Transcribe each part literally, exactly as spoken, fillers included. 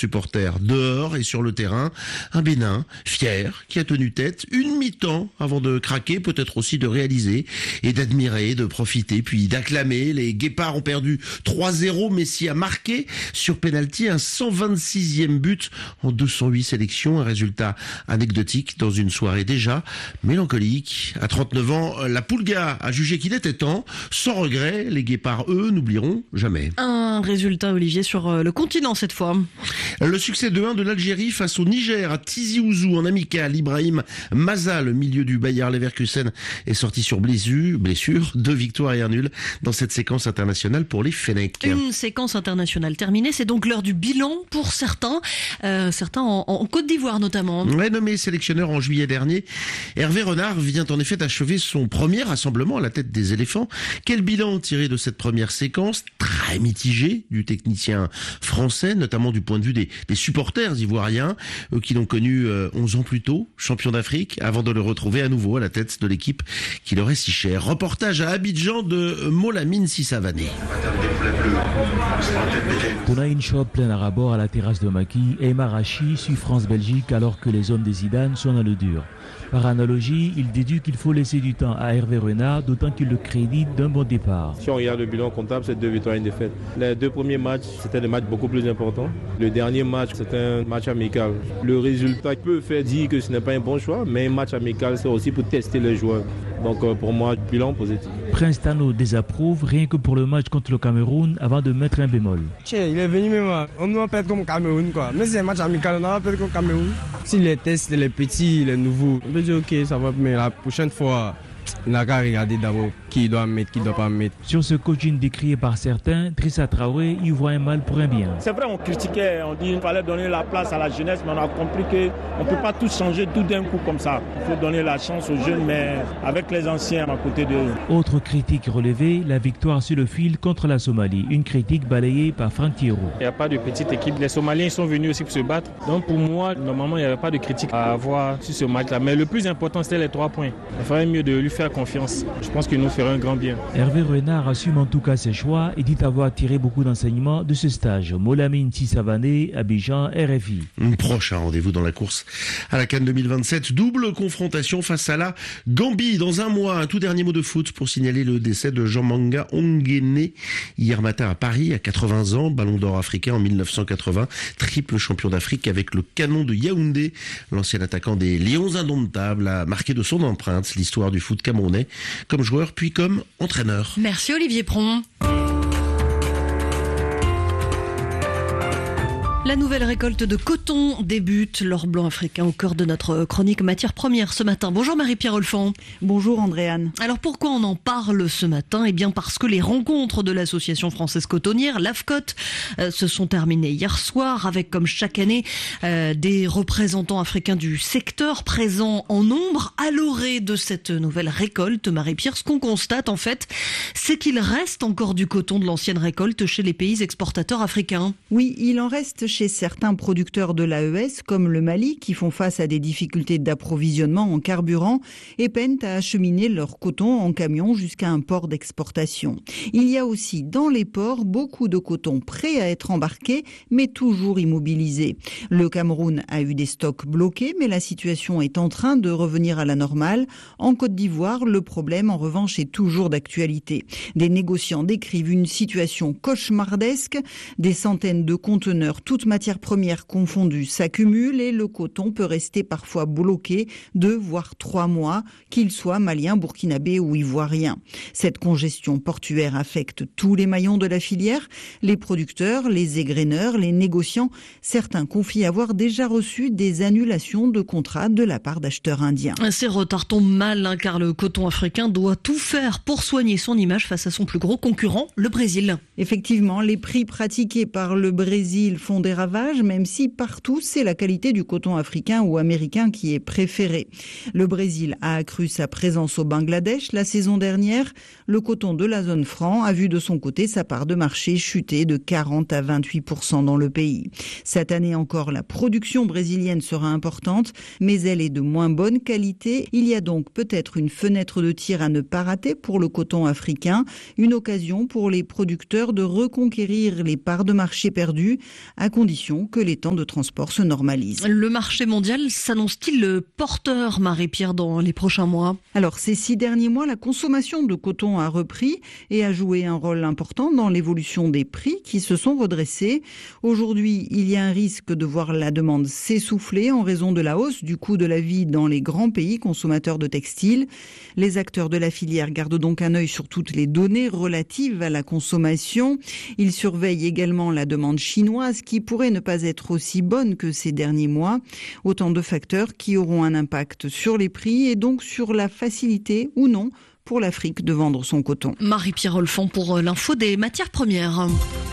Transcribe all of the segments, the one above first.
supporters dehors et sur le terrain. Un Bénin fier qui a tenu tête une mi-temps avant de craquer, peut-être aussi de réaliser et d'admirer, de profiter, puis d'acclamer. Les Guépards ont perdu trois zéro. Messi a marqué sur pénalty un cent vingt-sixième but en deux cent huit sélections. Un résultat anecdotique dans une soirée déjà mélancolique. À trente-neuf ans, la Pulga a jugé qu'il était temps. Sans regret, les Guépards, eux, n'oublieront jamais. Un résultat, Olivier, sur le continent cette fois. Le succès deux un de l'Algérie face au Niger à Tizi Ouzou en amical. Ibrahim Maza, le milieu du Bayer Leverkusen, est sorti sur blessure. blessure. Deux victoires et un nul dans cette séquence internationale pour les Fennecs. Une séquence internationale terminée, c'est donc l'heure du bilan pour certains, euh, certains en, en Côte d'Ivoire notamment. Ouais, nommé sélectionneur en juillet dernier, Hervé Renard vient en effet d'achever son premier rassemblement à la tête des éléphants. Quel bilan tiré de cette première séquence très mitigée du technicien français, notamment du point de vue des, des supporters ivoiriens euh, qui l'ont connu euh, onze ans plus tôt, champion d'Afrique, avant de le retrouver à nouveau à la tête de l'équipe qui leur est si chère. Reportage à Abidjan de Molamine Sissavané. On a une shop plein à rabord à la terrasse de Maki et Marachi suit France-Belgique alors que les hommes des Zidane sont dans le dur. Par analogie, il déduit qu'il faut laisser du temps à Hervé Renard, d'autant qu'il le crédite d'un bon départ. Si on regarde le bilan comptable, c'est deux victoires et une défaite. Les deux premiers matchs, c'était des matchs beaucoup plus importants. Le dernier match, c'était un match amical. Le résultat peut faire dire que ce n'est pas un bon choix, mais un match amical, c'est aussi pour tester les joueurs. Donc pour moi, bilan positif. Prince Tano désapprouve rien que pour le match contre le Cameroun avant de mettre un bémol. Tiens, il est venu même, on ne va pas être comme Cameroun quoi. Mais c'est un match amical, on ne va pas être comme Cameroun. Si les tests, les petits, les nouveaux, on peut dire ok, ça va, mais la prochaine fois, il n'a qu'à regarder d'abord qui doit mettre, qui ne doit pas mettre. Sur ce coaching décrié par certains, Drissa Traoré y voit un mal pour un bien. C'est vrai, on critiquait, on dit qu'il fallait donner la place à la jeunesse, mais on a compris qu'on ne peut pas tout changer tout d'un coup comme ça. Il faut donner la chance aux jeunes, mais avec les anciens à côté d'eux. Autre critique relevée, la victoire sur le fil contre la Somalie. Une critique balayée par Franck Thiero. Il n'y a pas de petite équipe. Les Somaliens sont venus aussi pour se battre. Donc pour moi, normalement, il n'y avait pas de critique à avoir sur ce match-là. Mais le plus important, c'était les trois points. Il ferait mieux de lui faire confiance. Je pense qu'il nous ferait un grand bien. Hervé Renard assume en tout cas ses choix et dit avoir tiré beaucoup d'enseignements de ce stage. Molamine Sissavané, Abidjan, R F I. Prochain rendez-vous dans la course à la CAN deux mille vingt-sept. Double confrontation face à la Gambie. Dans un mois, un tout dernier mot de foot pour signaler le décès de Jean-Manga Ongene hier matin à Paris, à quatre-vingts ans, ballon d'or africain en mille neuf cent quatre-vingts, triple champion d'Afrique avec le Canon de Yaoundé. L'ancien attaquant des Lions indomptables a marqué de son empreinte l'histoire du foot camerounais comme joueur puis comme entraîneur. Merci Olivier Pron. La nouvelle récolte de coton débute. L'or blanc africain au cœur de notre chronique matière première ce matin. Bonjour Marie-Pierre Olfan. Bonjour Andréane. Alors pourquoi on en parle ce matin ? Eh bien parce que les rencontres de l'association française cotonnière, l'AFCOT, euh, se sont terminées hier soir avec comme chaque année euh, des représentants africains du secteur présents en nombre à l'orée de cette nouvelle récolte. Marie-Pierre, ce qu'on constate en fait, c'est qu'il reste encore du coton de l'ancienne récolte chez les pays exportateurs africains. Oui, il en reste chez certains producteurs de l'A E S, comme le Mali, qui font face à des difficultés d'approvisionnement en carburant et peinent à acheminer leur coton en camion jusqu'à un port d'exportation. Il y a aussi dans les ports beaucoup de coton prêt à être embarqué, mais toujours immobilisé. Le Cameroun a eu des stocks bloqués, mais la situation est en train de revenir à la normale. En Côte d'Ivoire, le problème, en revanche, est toujours d'actualité. Des négociants décrivent une situation cauchemardesque. Des centaines de conteneurs, toutes matières premières confondues, s'accumulent et le coton peut rester parfois bloqué deux voire trois mois, qu'il soit malien, burkinabé ou ivoirien. Cette congestion portuaire affecte tous les maillons de la filière, les producteurs, les égraineurs, les négociants. Certains confient avoir déjà reçu des annulations de contrats de la part d'acheteurs indiens. Ces retards tombent mal, hein, car le coton africain doit tout faire pour soigner son image face à son plus gros concurrent, le Brésil. Effectivement, les prix pratiqués par le Brésil font des ravages, même si partout c'est la qualité du coton africain ou américain qui est préférée. Le Brésil a accru sa présence au Bangladesh la saison dernière. Le coton de la zone franc a vu de son côté sa part de marché chuter de quarante à vingt-huit pour cent dans le pays. Cette année encore, la production brésilienne sera importante, mais elle est de moins bonne qualité. Il y a donc peut-être une fenêtre de tir à ne pas rater pour le coton africain, une occasion pour les producteurs de reconquérir les parts de marché perdues, à condition que les temps de transport se normalisent. Le marché mondial s'annonce-t-il porteur, Marie-Pierre, dans les prochains mois ? Alors, ces six derniers mois, la consommation de coton a repris et a joué un rôle important dans l'évolution des prix qui se sont redressés. Aujourd'hui, il y a un risque de voir la demande s'essouffler en raison de la hausse du coût de la vie dans les grands pays consommateurs de textiles. Les acteurs de la filière gardent donc un œil sur toutes les données relatives à la consommation. Ils surveillent également la demande chinoise qui pourrait ne pas être aussi bonne que ces derniers mois. Autant de facteurs qui auront un impact sur les prix et donc sur la facilité ou non pour l'Afrique de vendre son coton. Marie-Pierre Olfan pour l'info des matières premières.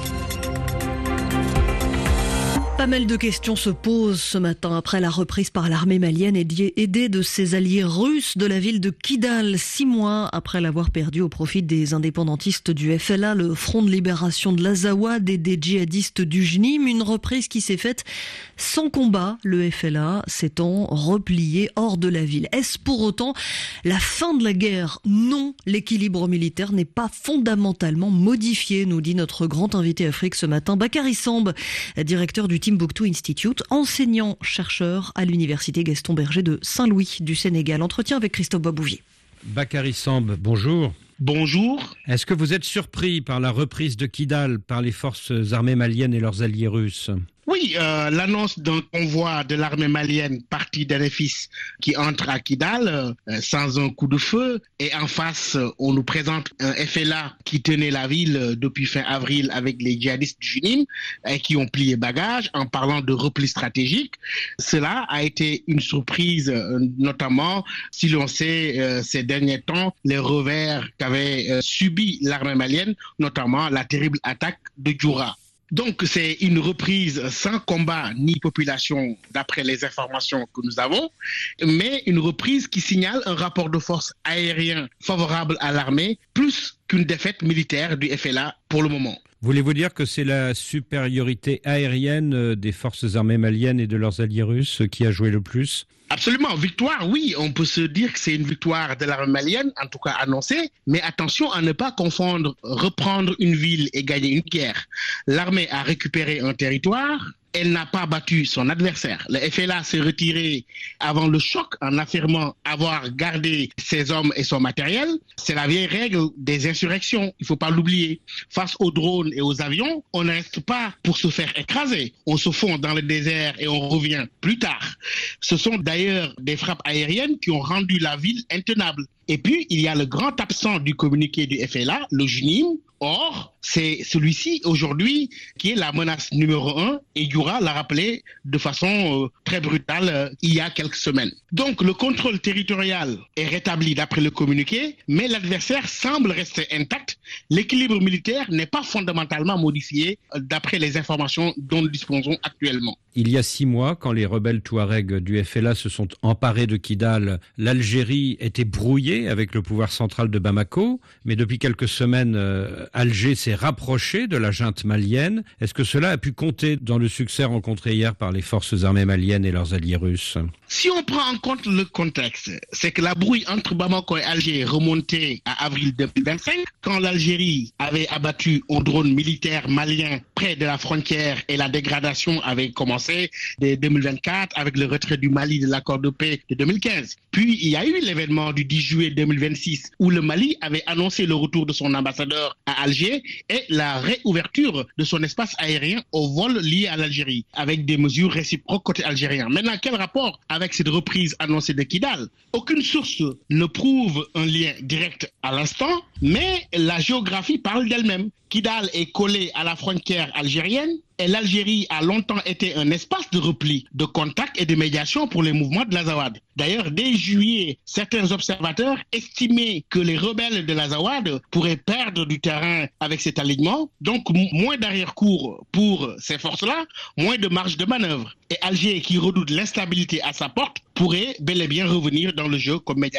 Pas mal de questions se posent ce matin après la reprise par l'armée malienne aidée de ses alliés russes de la ville de Kidal, six mois après l'avoir perdue au profit des indépendantistes du F L A, le Front de libération de l'Azawad et des djihadistes du J N I M. Une reprise qui s'est faite sans combat, le F L A s'étant replié hors de la ville. Est-ce pour autant la fin de la guerre ? Non, l'équilibre militaire n'est pas fondamentalement modifié, nous dit notre grand invité Afrique ce matin, Bakary Samb, directeur du Timbuktu Institute, enseignant-chercheur à l'université Gaston Berger de Saint-Louis du Sénégal. Entretien avec Christophe Babouvier. Bakary Samb, bonjour. Bonjour. Est-ce que vous êtes surpris par la reprise de Kidal par les forces armées maliennes et leurs alliés russes ? Oui, euh, l'annonce d'un convoi de l'armée malienne parti d'Anefis qui entre à Kidal euh, sans un coup de feu. Et en face, on nous présente un F L A qui tenait la ville depuis fin avril avec les djihadistes du J N I M et qui ont plié bagage en parlant de repli stratégique. Cela a été une surprise, euh, notamment si l'on sait euh, ces derniers temps les revers qu'avait euh, subi l'armée malienne, notamment la terrible attaque de Djoura. Donc c'est une reprise sans combat ni population d'après les informations que nous avons, mais une reprise qui signale un rapport de force aérien favorable à l'armée, plus qu'une défaite militaire du F L A pour le moment. Voulez-vous dire que c'est la supériorité aérienne des forces armées maliennes et de leurs alliés russes qui a joué le plus ? Absolument, victoire, oui, on peut se dire que c'est une victoire de l'armée malienne, en tout cas annoncée, mais attention à ne pas confondre reprendre une ville et gagner une guerre. L'armée a récupéré un territoire, elle n'a pas battu son adversaire. Le F L A s'est retiré avant le choc en affirmant avoir gardé ses hommes et son matériel. C'est la vieille règle des insurrections, il ne faut pas l'oublier. Face aux drones et aux avions, on ne reste pas pour se faire écraser. On se fond dans le désert et on revient plus tard. Ce sont d'ailleurs des frappes aériennes qui ont rendu la ville intenable. Et puis, il y a le grand absent du communiqué du F L A, le J N I M. Or, c'est celui-ci aujourd'hui qui est la menace numéro un et Djoura l'a rappelé de façon euh, très brutale euh, il y a quelques semaines. Donc, le contrôle territorial est rétabli d'après le communiqué, mais l'adversaire semble rester intact. L'équilibre militaire n'est pas fondamentalement modifié euh, d'après les informations dont nous disposons actuellement. Il y a six mois, quand les rebelles touaregs du F L A se sont emparés de Kidal, l'Algérie était brouillée avec le pouvoir central de Bamako, mais depuis quelques semaines, euh, Alger s'est rapproché de la junte malienne. Est-ce que cela a pu compter dans le succès rencontré hier par les forces armées maliennes et leurs alliés russes ? Si on prend en compte le contexte, c'est que la brouille entre Bamako et Alger remontait à avril deux mille vingt-cinq, quand l'Algérie avait abattu un drone militaire malien près de la frontière et la dégradation avait commencé dès deux mille vingt-quatre avec le retrait du Mali de l'accord de paix de deux mille quinze. Puis il y a eu l'événement du dix juillet deux mille vingt-six où le Mali avait annoncé le retour de son ambassadeur à Alger et la réouverture de son espace aérien aux vols liés à l'Algérie avec des mesures réciproques côté algérien. Maintenant, quel rapport avec cette reprise annoncée de Kidal ? Aucune source ne prouve un lien direct à l'instant, mais la géographie parle d'elle-même. Kidal est collé à la frontière algérienne et l'Algérie a longtemps été un espace de repli, de contact et de médiation pour les mouvements de l'Azawad. D'ailleurs, dès juillet, certains observateurs estimaient que les rebelles de l'Azawad pourraient perdre du terrain avec cet alignement, donc moins d'arrière-cour pour ces forces-là, moins de marge de manœuvre. Et Alger, qui redoute l'instabilité à sa porte, pourrait bel et bien revenir dans le jeu comme médiateur.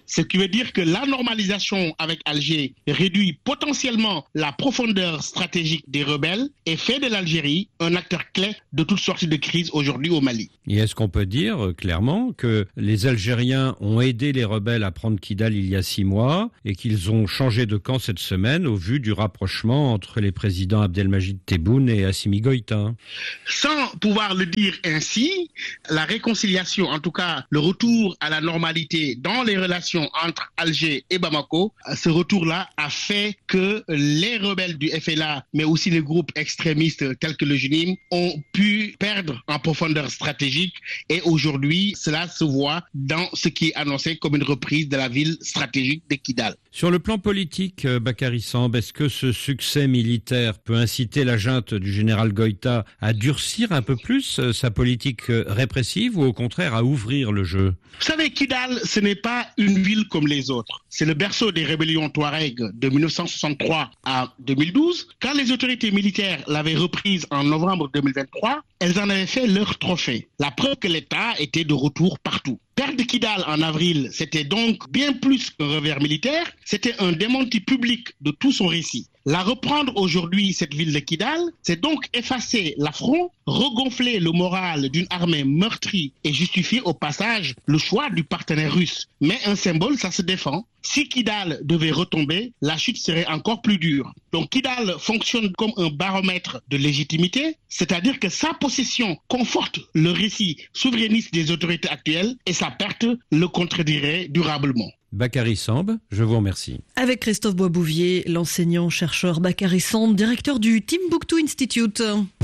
Ce qui veut dire que la normalisation avec Alger réduit potentiellement la profondeur stratégique des rebelles et fait de l'Algérie un acteur clé de toute sorte de crise aujourd'hui au Mali. Et est-ce qu'on peut dire clairement que les Algériens ont aidé les rebelles à prendre Kidal il y a six mois et qu'ils ont changé de camp cette semaine au vu du rapprochement entre les présidents Abdelmajid Tebboune et Assimi Goïta? Sans pouvoir le dire ainsi, la réconciliation, en tout cas le retour à la normalité dans les relations entre Alger et Bamako, ce retour-là a fait que les rebelles du F L A, mais aussi les groupes extrémistes tels que le J N I M, ont pu perdre en profondeur stratégique et aujourd'hui, cela se voit dans ce qui est annoncé comme une reprise de la ville stratégique de Kidal. Sur le plan politique, Bakary Samb, est-ce que ce succès militaire peut inciter la junte du général Goïta à durcir un peu plus sa politique répressive ou au contraire à ouvrir le jeu? Vous savez, Kidal, ce n'est pas une ville comme les autres. C'est le berceau des rébellions Touareg de mille neuf cent soixante-trois à deux mille douze. Quand les autorités militaires l'avaient reprise en novembre deux mille vingt-trois, elles en avaient fait leur trophée. La preuve que l'État était de retour partout. Perdre Kidal en avril, c'était donc bien plus qu'un revers militaire, c'était un démenti public de tout son récit. La reprendre aujourd'hui, cette ville de Kidal, c'est donc effacer l'affront, regonfler le moral d'une armée meurtrie et justifier au passage le choix du partenaire russe. Mais un symbole, ça se défend. Si Kidal devait retomber, la chute serait encore plus dure. Donc Kidal fonctionne comme un baromètre de légitimité, c'est-à-dire que sa possession conforte le récit souverainiste des autorités actuelles et sa perte le contredirait durablement. Bakary Samb, je vous remercie. Avec Christophe Boisbouvier, l'enseignant-chercheur Bakary Samb, directeur du Timbuktu Institute.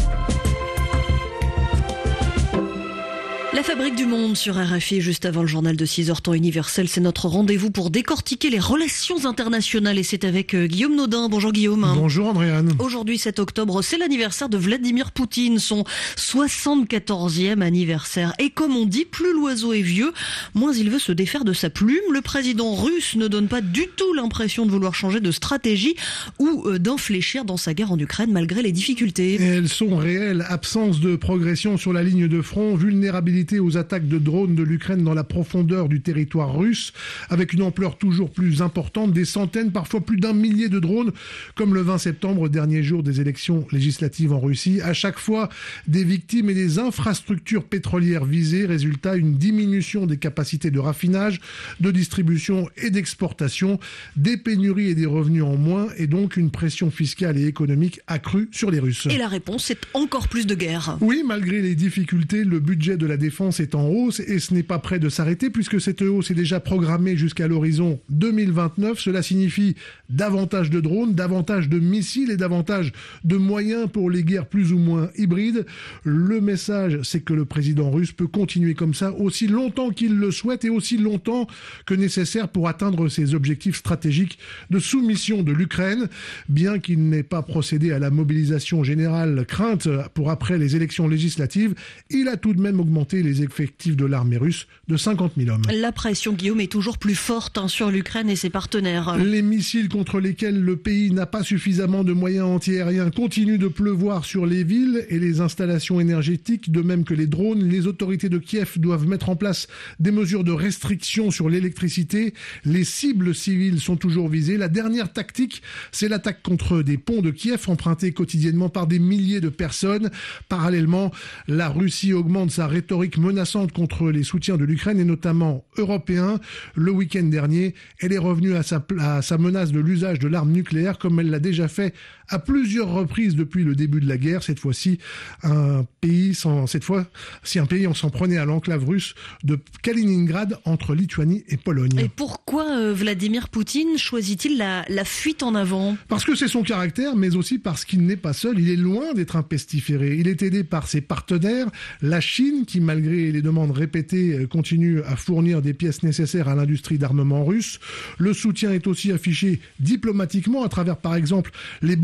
La fabrique du monde sur R F I, juste avant le journal de six heures temps universel, c'est notre rendez-vous pour décortiquer les relations internationales et c'est avec Guillaume Naudin. Bonjour Guillaume. Bonjour Andréane. Aujourd'hui sept octobre, c'est l'anniversaire de Vladimir Poutine, son soixante-quatorzième anniversaire. Et comme on dit, plus l'oiseau est vieux, moins il veut se défaire de sa plume. Le président russe ne donne pas du tout l'impression de vouloir changer de stratégie ou d'infléchir dans sa guerre en Ukraine malgré les difficultés. Et elles sont réelles, absence de progression sur la ligne de front, vulnérabilité aux attaques de drones de l'Ukraine dans la profondeur du territoire russe, avec une ampleur toujours plus importante, des centaines, parfois plus d'un millier de drones, comme le vingt septembre, dernier jour des élections législatives en Russie. À chaque fois, des victimes et des infrastructures pétrolières visées, résultat une diminution des capacités de raffinage, de distribution et d'exportation, des pénuries et des revenus en moins, et donc une pression fiscale et économique accrue sur les Russes. Et la réponse, c'est encore plus de guerre. Oui, malgré les difficultés, le budget de la défense est en hausse et ce n'est pas prêt de s'arrêter puisque cette hausse est déjà programmée jusqu'à l'horizon deux mille vingt-neuf. Cela signifie davantage de drones, davantage de missiles et davantage de moyens pour les guerres plus ou moins hybrides. Le message, c'est que le président russe peut continuer comme ça aussi longtemps qu'il le souhaite et aussi longtemps que nécessaire pour atteindre ses objectifs stratégiques de soumission de l'Ukraine. Bien qu'il n'ait pas procédé à la mobilisation générale crainte pour après les élections législatives, il a tout de même augmenté les effectifs de l'armée russe de cinquante mille hommes. La pression, Guillaume, est toujours plus forte hein, sur l'Ukraine et ses partenaires. Les missiles contre lesquels le pays n'a pas suffisamment de moyens antiaériens continuent de pleuvoir sur les villes et les installations énergétiques, de même que les drones. Les autorités de Kiev doivent mettre en place des mesures de restriction sur l'électricité. Les cibles civiles sont toujours visées. La dernière tactique, c'est l'attaque contre des ponts de Kiev empruntés quotidiennement par des milliers de personnes. Parallèlement, la Russie augmente sa rhétorique menaçante contre les soutiens de l'Ukraine et notamment européens. Le week-end dernier, elle est revenue à sa, à sa menace de l'usage de l'arme nucléaire comme elle l'a déjà fait à plusieurs reprises depuis le début de la guerre. Cette fois-ci, un pays sans, cette fois, si un pays on s'en prenait à l'enclave russe de Kaliningrad entre Lituanie et Pologne. Et pourquoi euh, Vladimir Poutine choisit-il la, la fuite en avant ? Parce que c'est son caractère, mais aussi parce qu'il n'est pas seul. Il est loin d'être un pestiféré. Il est aidé par ses partenaires, la Chine, qui malgré les demandes répétées continue à fournir des pièces nécessaires à l'industrie d'armement russe. Le soutien est aussi affiché diplomatiquement à travers par exemple les bonnes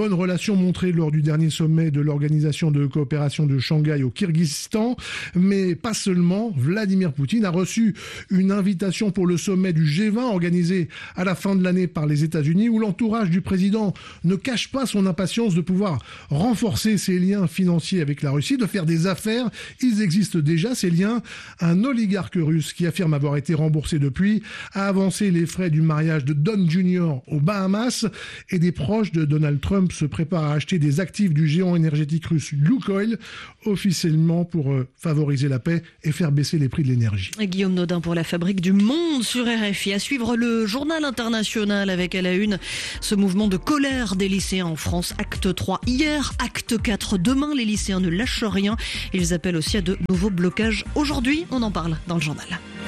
bonnes relations montrées lors du dernier sommet de l'Organisation de coopération de Shanghai au Kirghizistan, mais pas seulement. Vladimir Poutine a reçu une invitation pour le sommet du G vingt organisé à la fin de l'année par les États-Unis, où l'entourage du président ne cache pas son impatience de pouvoir renforcer ses liens financiers avec la Russie, de faire des affaires. Ils existent déjà, ces liens. Un oligarque russe qui affirme avoir été remboursé depuis a avancé les frais du mariage de Don Junior aux Bahamas, et des proches de Donald Trump se préparent à acheter des actifs du géant énergétique russe Lukoil, officiellement pour euh, favoriser la paix et faire baisser les prix de l'énergie. Et Guillaume Nodin pour la Fabrique du Monde sur R F I. À suivre le journal international avec à la une ce mouvement de colère des lycéens en France. Acte trois hier, acte quatre demain. Les lycéens ne lâchent rien. Ils appellent aussi à de nouveaux blocages aujourd'hui. On en parle dans le journal.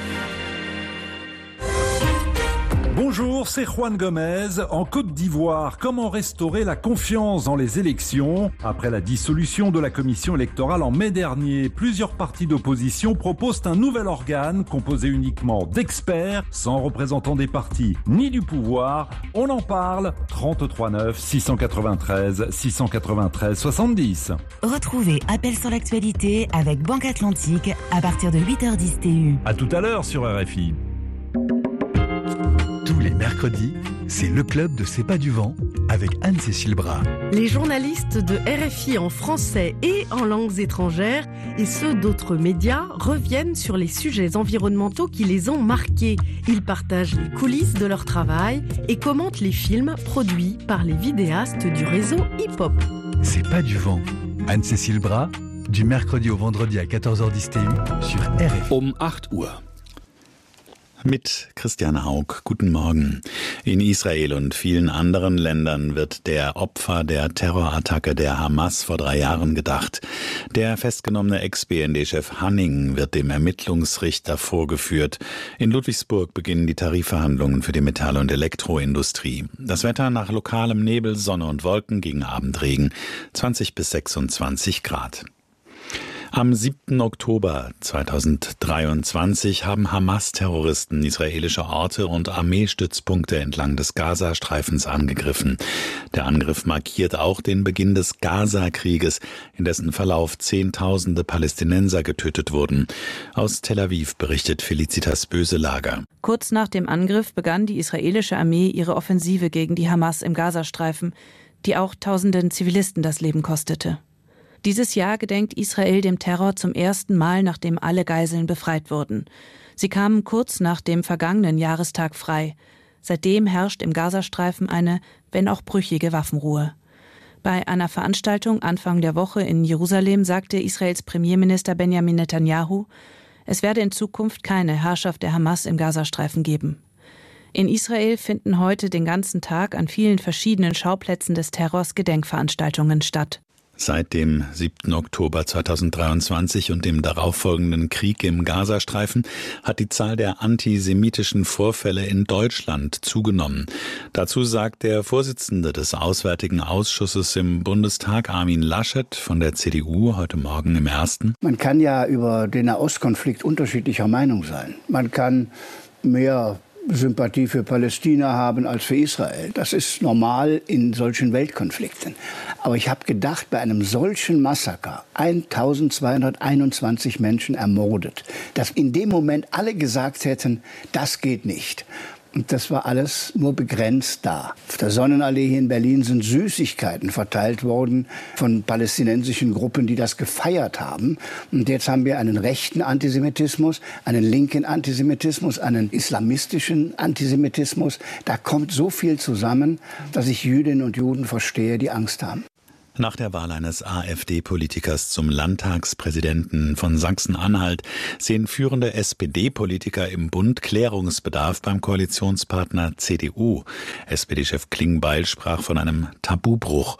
Bonjour, c'est Juan Gomez. En Côte d'Ivoire, comment restaurer la confiance dans les élections? Après la dissolution de la commission électorale en mai dernier, plusieurs partis d'opposition proposent un nouvel organe composé uniquement d'experts, sans représentants des partis ni du pouvoir. On en parle. trente-trois neuf six cent quatre-vingt-treize six cent quatre-vingt-treize soixante-dix. Retrouvez Appel sur l'actualité avec Banque Atlantique à partir de huit heures dix T U. À tout à l'heure sur R F I. Tous les mercredis, c'est le club de C'est pas du vent avec Anne-Cécile Bras. Les journalistes de R F I en français et en langues étrangères et ceux d'autres médias reviennent sur les sujets environnementaux qui les ont marqués. Ils partagent les coulisses de leur travail et commentent les films produits par les vidéastes du réseau hip-hop. C'est pas du vent. Anne-Cécile Bras, du mercredi au vendredi à quatorze heures dix T U sur R F I. Um acht Uhr. Mit Christian Haug. Guten Morgen. In Israel und vielen anderen Ländern wird der Opfer der Terrorattacke der Hamas vor drei Jahren gedacht. Der festgenommene Ex-B N D-Chef Hanning wird dem Ermittlungsrichter vorgeführt. In Ludwigsburg beginnen die Tarifverhandlungen für die Metall- und Elektroindustrie. Das Wetter nach lokalem Nebel, Sonne und Wolken, gegen Abendregen zwanzig bis sechsundzwanzig Grad. Am siebten Oktober zweitausenddreiundzwanzig haben Hamas-Terroristen israelische Orte und Armeestützpunkte entlang des Gazastreifens angegriffen. Der Angriff markiert auch den Beginn des Gaza-Krieges, in dessen Verlauf Zehntausende Palästinenser getötet wurden. Aus Tel Aviv berichtet Felicitas Böselager. Kurz nach dem Angriff begann die israelische Armee ihre Offensive gegen die Hamas im Gazastreifen, die auch tausenden Zivilisten das Leben kostete. Dieses Jahr gedenkt Israel dem Terror zum ersten Mal, nachdem alle Geiseln befreit wurden. Sie kamen kurz nach dem vergangenen Jahrestag frei. Seitdem herrscht im Gazastreifen eine, wenn auch brüchige Waffenruhe. Bei einer Veranstaltung Anfang der Woche in Jerusalem sagte Israels Premierminister Benjamin Netanyahu, es werde in Zukunft keine Herrschaft der Hamas im Gazastreifen geben. In Israel finden heute den ganzen Tag an vielen verschiedenen Schauplätzen des Terrors Gedenkveranstaltungen statt. Seit dem siebten Oktober zweitausenddreiundzwanzig und dem darauffolgenden Krieg im Gazastreifen hat die Zahl der antisemitischen Vorfälle in Deutschland zugenommen. Dazu sagt der Vorsitzende des Auswärtigen Ausschusses im Bundestag, Armin Laschet von der C D U, heute Morgen im Ersten. Man kann ja über den Nahostkonflikt unterschiedlicher Meinung sein. Man kann mehr Sympathie für Palästina haben als für Israel. Das ist normal in solchen Weltkonflikten. Aber ich habe gedacht, bei einem solchen Massaker, eintausendzweihunderteinundzwanzig Menschen ermordet, dass in dem Moment alle gesagt hätten, das geht nicht. Und das war alles nur begrenzt da. Auf der Sonnenallee hier in Berlin sind Süßigkeiten verteilt worden von palästinensischen Gruppen, die das gefeiert haben. Und jetzt haben wir einen rechten Antisemitismus, einen linken Antisemitismus, einen islamistischen Antisemitismus. Da kommt so viel zusammen, dass ich Jüdinnen und Juden verstehe, die Angst haben. Nach der Wahl eines AfD-Politikers zum Landtagspräsidenten von Sachsen-Anhalt sehen führende S P D-Politiker im Bund Klärungsbedarf beim Koalitionspartner C D U. S P D-Chef Klingbeil sprach von einem Tabubruch.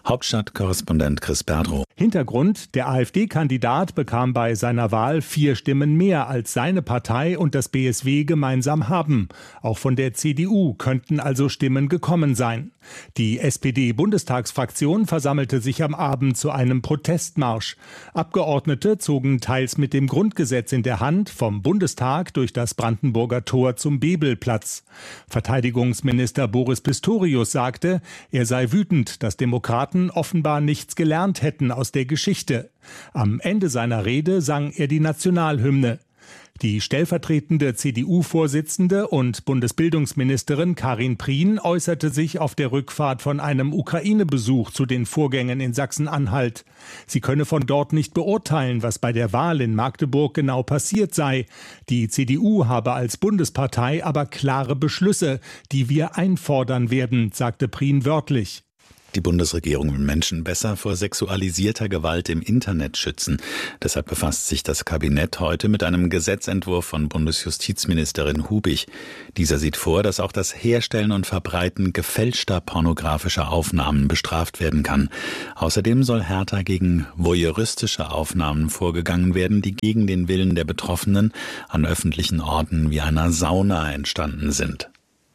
Hauptstadtkorrespondent Chris Berdrow. Hintergrund: Der AfD-Kandidat bekam bei seiner Wahl vier Stimmen mehr, als seine Partei und das B S W gemeinsam haben. Auch von der C D U könnten also Stimmen gekommen sein. Die S P D-Bundestagsfraktion versammelte sich am Abend zu einem Protestmarsch. Abgeordnete zogen teils mit dem Grundgesetz in der Hand vom Bundestag durch das Brandenburger Tor zum Bebelplatz. Verteidigungsminister Boris Pistorius sagte, er sei wütend, dass Demokraten offenbar nichts gelernt hätten aus der Geschichte. Am Ende seiner Rede sang er die Nationalhymne. Die stellvertretende C D U-Vorsitzende und Bundesbildungsministerin Karin Prien äußerte sich auf der Rückfahrt von einem Ukraine-Besuch zu den Vorgängen in Sachsen-Anhalt. Sie könne von dort nicht beurteilen, was bei der Wahl in Magdeburg genau passiert sei. Die C D U habe als Bundespartei aber klare Beschlüsse, die wir einfordern werden, sagte Prien wörtlich. Die Bundesregierung will Menschen besser vor sexualisierter Gewalt im Internet schützen. Deshalb befasst sich das Kabinett heute mit einem Gesetzentwurf von Bundesjustizministerin Hubig. Dieser sieht vor, dass auch das Herstellen und Verbreiten gefälschter pornografischer Aufnahmen bestraft werden kann. Außerdem soll härter gegen voyeuristische Aufnahmen vorgegangen werden, die gegen den Willen der Betroffenen an öffentlichen Orten wie einer Sauna entstanden sind.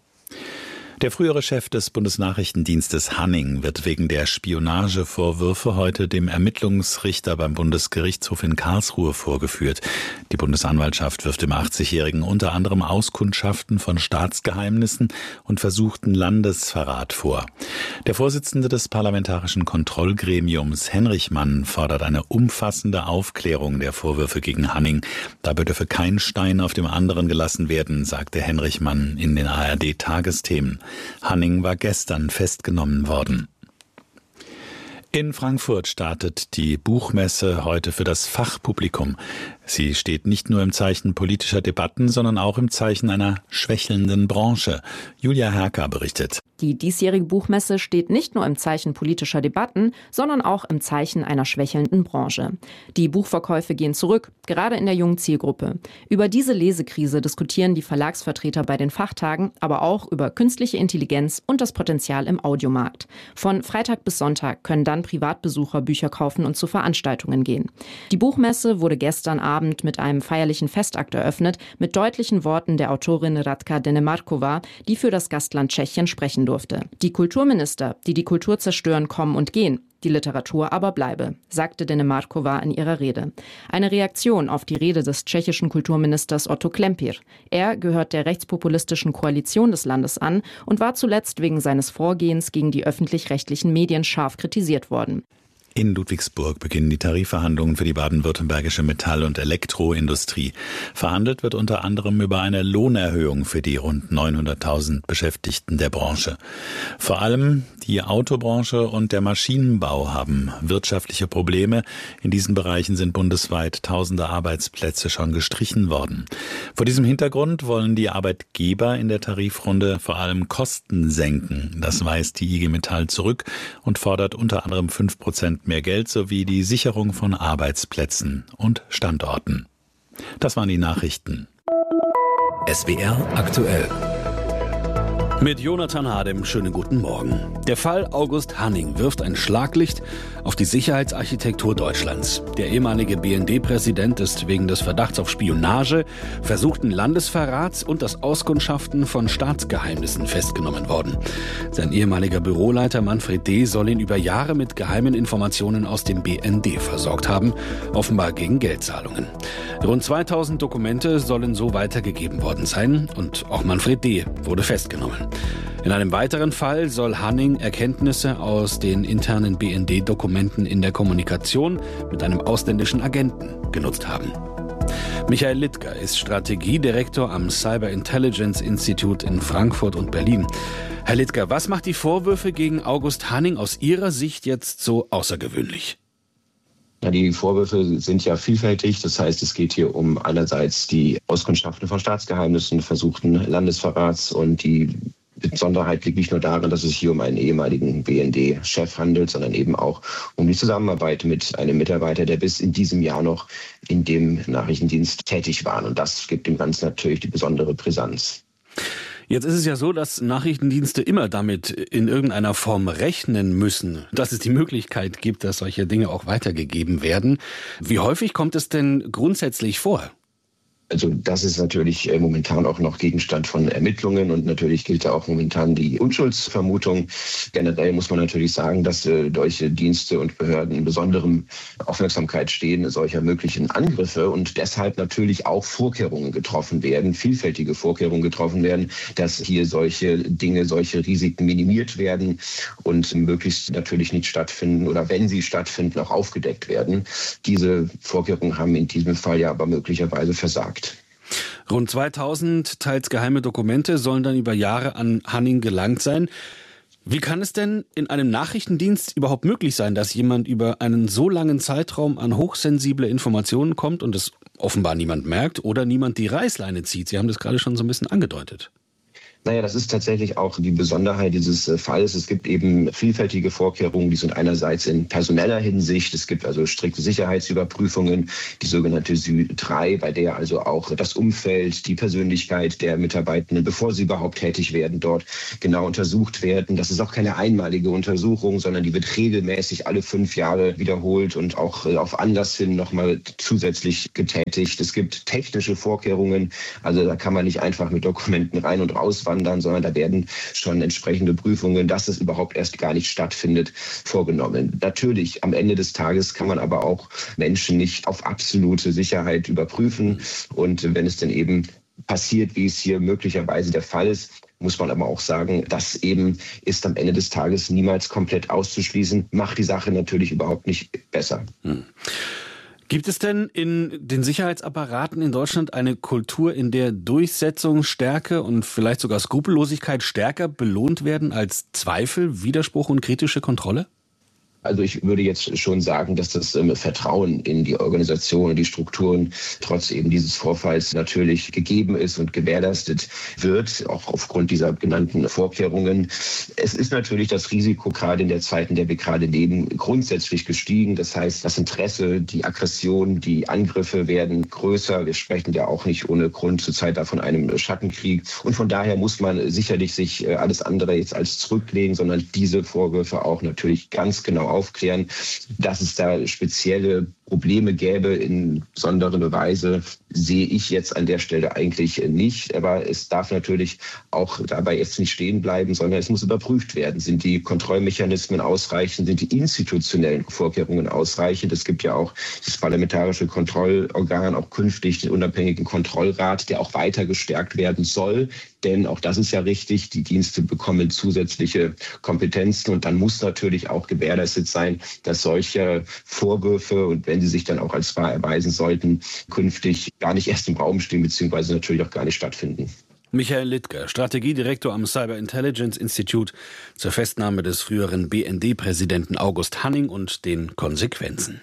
Der frühere Chef des Bundesnachrichtendienstes Hanning wird wegen der Spionagevorwürfe heute dem Ermittlungsrichter beim Bundesgerichtshof in Karlsruhe vorgeführt. Die Bundesanwaltschaft wirft dem achtzigjährigen unter anderem Auskundschaften von Staatsgeheimnissen und versuchten Landesverrat vor. Der Vorsitzende des Parlamentarischen Kontrollgremiums, Henrich Mann, fordert eine umfassende Aufklärung der Vorwürfe gegen Hanning. Dabei dürfe kein Stein auf dem anderen gelassen werden, sagte Henrich Mann in den A R D-Tagesthemen. Hanning war gestern festgenommen worden. In Frankfurt startet die Buchmesse heute für das Fachpublikum. Sie steht nicht nur im Zeichen politischer Debatten, sondern auch im Zeichen einer schwächelnden Branche. Julia Herker berichtet. Die diesjährige Buchmesse steht nicht nur im Zeichen politischer Debatten, sondern auch im Zeichen einer schwächelnden Branche. Die Buchverkäufe gehen zurück, gerade in der jungen Zielgruppe. Über diese Lesekrise diskutieren die Verlagsvertreter bei den Fachtagen, aber auch über künstliche Intelligenz und das Potenzial im Audiomarkt. Von Freitag bis Sonntag können dann Privatbesucher Bücher kaufen und zu Veranstaltungen gehen. Die Buchmesse wurde gestern Abend mit einem feierlichen Festakt eröffnet, mit deutlichen Worten der Autorin Radka Denemarkova, die für das Gastland Tschechien sprechen durfte. Die Kulturminister, die die Kultur zerstören, kommen und gehen. Die Literatur aber bleibe, sagte Denemarkova in ihrer Rede. Eine Reaktion auf die Rede des tschechischen Kulturministers Otto Klempir. Er gehört der rechtspopulistischen Koalition des Landes an und war zuletzt wegen seines Vorgehens gegen die öffentlich-rechtlichen Medien scharf kritisiert worden. In Ludwigsburg beginnen die Tarifverhandlungen für die baden-württembergische Metall- und Elektroindustrie. Verhandelt wird unter anderem über eine Lohnerhöhung für die rund neunhunderttausend Beschäftigten der Branche. Vor allem die Autobranche und der Maschinenbau haben wirtschaftliche Probleme. In diesen Bereichen sind bundesweit tausende Arbeitsplätze schon gestrichen worden. Vor diesem Hintergrund wollen die Arbeitgeber in der Tarifrunde vor allem Kosten senken. Das weist die I G Metall zurück und fordert unter anderem fünf Prozent mehr Geld sowie die Sicherung von Arbeitsplätzen und Standorten. Das waren die Nachrichten. S W R aktuell. Mit Jonathan Hadem, schönen guten Morgen. Der Fall August Hanning wirft ein Schlaglicht auf die Sicherheitsarchitektur Deutschlands. Der ehemalige B N D-Präsident ist wegen des Verdachts auf Spionage, versuchten Landesverrats und das Auskundschaften von Staatsgeheimnissen festgenommen worden. Sein ehemaliger Büroleiter Manfred D. soll ihn über Jahre mit geheimen Informationen aus dem B N D versorgt haben, offenbar gegen Geldzahlungen. Rund zweitausend Dokumente sollen so weitergegeben worden sein und auch Manfred D. wurde festgenommen. In einem weiteren Fall soll Hanning Erkenntnisse aus den internen B N D-Dokumenten in der Kommunikation mit einem ausländischen Agenten genutzt haben. Michael Littger ist Strategiedirektor am Cyber Intelligence Institute in Frankfurt und Berlin. Herr Littger, was macht die Vorwürfe gegen August Hanning aus Ihrer Sicht jetzt so außergewöhnlich? Ja, die Vorwürfe sind ja vielfältig. Das heißt, es geht hier um einerseits die Auskundschaften von Staatsgeheimnissen, versuchten Landesverrats, und die Besonderheit liegt nicht nur darin, dass es hier um einen ehemaligen B N D-Chef handelt, sondern eben auch um die Zusammenarbeit mit einem Mitarbeiter, der bis in diesem Jahr noch in dem Nachrichtendienst tätig war. Und das gibt dem Ganzen natürlich die besondere Brisanz. Jetzt ist es ja so, dass Nachrichtendienste immer damit in irgendeiner Form rechnen müssen, dass es die Möglichkeit gibt, dass solche Dinge auch weitergegeben werden. Wie häufig kommt es denn grundsätzlich vor? Also das ist natürlich momentan auch noch Gegenstand von Ermittlungen und natürlich gilt da auch momentan die Unschuldsvermutung. Generell muss man natürlich sagen, dass solche Dienste und Behörden in besonderem Aufmerksamkeit stehen, solcher möglichen Angriffe und deshalb natürlich auch Vorkehrungen getroffen werden, vielfältige Vorkehrungen getroffen werden, dass hier solche Dinge, solche Risiken minimiert werden und möglichst natürlich nicht stattfinden oder wenn sie stattfinden, auch aufgedeckt werden. Diese Vorkehrungen haben in diesem Fall ja aber möglicherweise versagt. Rund zweitausend teils geheime Dokumente sollen dann über Jahre an Hanning gelangt sein. Wie kann es denn in einem Nachrichtendienst überhaupt möglich sein, dass jemand über einen so langen Zeitraum an hochsensible Informationen kommt und es offenbar niemand merkt oder niemand die Reißleine zieht? Sie haben das gerade schon so ein bisschen angedeutet. Naja, das ist tatsächlich auch die Besonderheit dieses Falles. Es gibt eben vielfältige Vorkehrungen, die sind einerseits in personeller Hinsicht. Es gibt also strikte Sicherheitsüberprüfungen, die sogenannte S Ü drei, bei der also auch das Umfeld, die Persönlichkeit der Mitarbeitenden, bevor sie überhaupt tätig werden, dort genau untersucht werden. Das ist auch keine einmalige Untersuchung, sondern die wird regelmäßig alle fünf Jahre wiederholt und auch auf Anlass hin nochmal zusätzlich getätigt. Es gibt technische Vorkehrungen, also da kann man nicht einfach mit Dokumenten rein und raus wandern, sondern da werden schon entsprechende Prüfungen, dass es überhaupt erst gar nicht stattfindet, vorgenommen. Natürlich, am Ende des Tages kann man aber auch Menschen nicht auf absolute Sicherheit überprüfen. Und wenn es dann eben passiert, wie es hier möglicherweise der Fall ist, muss man aber auch sagen, das eben ist am Ende des Tages niemals komplett auszuschließen, macht die Sache natürlich überhaupt nicht besser. Hm. Gibt es denn in den Sicherheitsapparaten in Deutschland eine Kultur, in der Durchsetzung, Stärke und vielleicht sogar Skrupellosigkeit stärker belohnt werden als Zweifel, Widerspruch und kritische Kontrolle? Also ich würde jetzt schon sagen, dass das ähm, Vertrauen in die Organisation und die Strukturen trotz eben dieses Vorfalls natürlich gegeben ist und gewährleistet wird, auch aufgrund dieser genannten Vorkehrungen. Es ist natürlich das Risiko, gerade in der Zeit, in der wir gerade leben, grundsätzlich gestiegen. Das heißt, das Interesse, die Aggression, die Angriffe werden größer. Wir sprechen ja auch nicht ohne Grund zurzeit da von einem Schattenkrieg. Und von daher muss man sicherlich sich alles andere jetzt als zurücklegen, sondern diese Vorwürfe auch natürlich ganz genau aufklären, dass es da spezielle Probleme gäbe in besonderer Weise, sehe ich jetzt an der Stelle eigentlich nicht. Aber es darf natürlich auch dabei jetzt nicht stehen bleiben, sondern es muss überprüft werden. Sind die Kontrollmechanismen ausreichend? Sind die institutionellen Vorkehrungen ausreichend? Es gibt ja auch das parlamentarische Kontrollorgan, auch künftig den unabhängigen Kontrollrat, der auch weiter gestärkt werden soll. Denn auch das ist ja richtig, die Dienste bekommen zusätzliche Kompetenzen und dann muss natürlich auch gewährleistet sein, dass solche Vorwürfe und wenn sie sich dann auch als wahr erweisen sollten, künftig gar nicht erst im Raum stehen, beziehungsweise natürlich auch gar nicht stattfinden. Michael Littger, Strategiedirektor am Cyber Intelligence Institute zur Festnahme des früheren B N D-Präsidenten August Hanning und den Konsequenzen.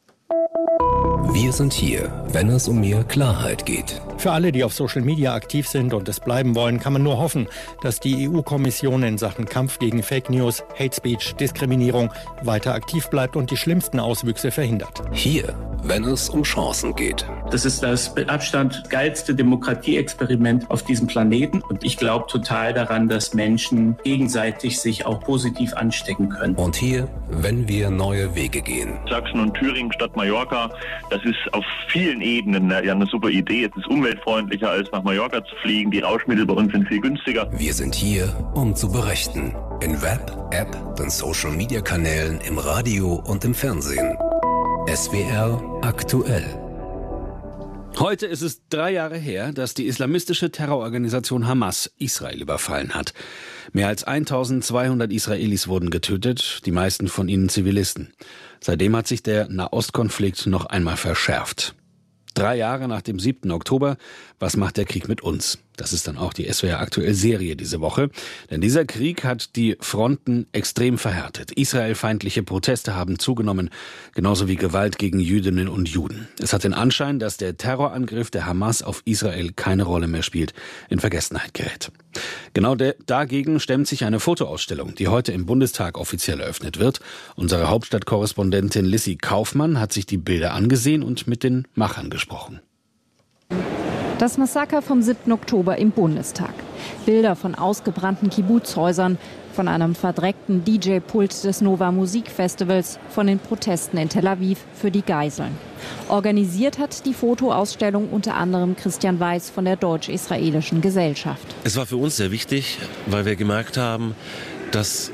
Wir sind hier, wenn es um mehr Klarheit geht. Für alle, die auf Social Media aktiv sind und es bleiben wollen, kann man nur hoffen, dass die E U-Kommission in Sachen Kampf gegen Fake News, Hate Speech, Diskriminierung weiter aktiv bleibt und die schlimmsten Auswüchse verhindert. Hier, wenn es um Chancen geht. Das ist das mit Abstand geilste Demokratieexperiment auf diesem Planeten und ich glaube total daran, dass Menschen gegenseitig sich auch positiv anstecken können. Und hier, wenn wir neue Wege gehen. Sachsen und Thüringen statt Mallorca, das ist auf vielen Ebenen ja eine super Idee. Es ist umweltfreundlicher, als nach Mallorca zu fliegen. Die Rauschmittel bei uns sind viel günstiger. Wir sind hier, um zu berichten. In Web, App, den Social-Media-Kanälen, im Radio und im Fernsehen. S W R aktuell. Heute ist es drei Jahre her, dass die islamistische Terrororganisation Hamas Israel überfallen hat. Mehr als eintausendzweihundert Israelis wurden getötet, die meisten von ihnen Zivilisten. Seitdem hat sich der Nahostkonflikt noch einmal verschärft. Drei Jahre nach dem siebten Oktober, was macht der Krieg mit uns? Das ist dann auch die S W R aktuell Serie diese Woche. Denn dieser Krieg hat die Fronten extrem verhärtet. Israelfeindliche Proteste haben zugenommen, genauso wie Gewalt gegen Jüdinnen und Juden. Es hat den Anschein, dass der Terrorangriff der Hamas auf Israel keine Rolle mehr spielt, in Vergessenheit gerät. Genau de- dagegen stemmt sich eine Fotoausstellung, die heute im Bundestag offiziell eröffnet wird. Unsere Hauptstadtkorrespondentin Lissy Kaufmann hat sich die Bilder angesehen und mit den Machern gesprochen. Das Massaker vom siebten Oktober im Bundestag. Bilder von ausgebrannten Kibbuz-Häusern, von einem verdreckten D J-Pult des Nova Musikfestivals, von den Protesten in Tel Aviv für die Geiseln. Organisiert hat die Fotoausstellung unter anderem Christian Weiß von der Deutsch-Israelischen Gesellschaft. Es war für uns sehr wichtig, weil wir gemerkt haben, dass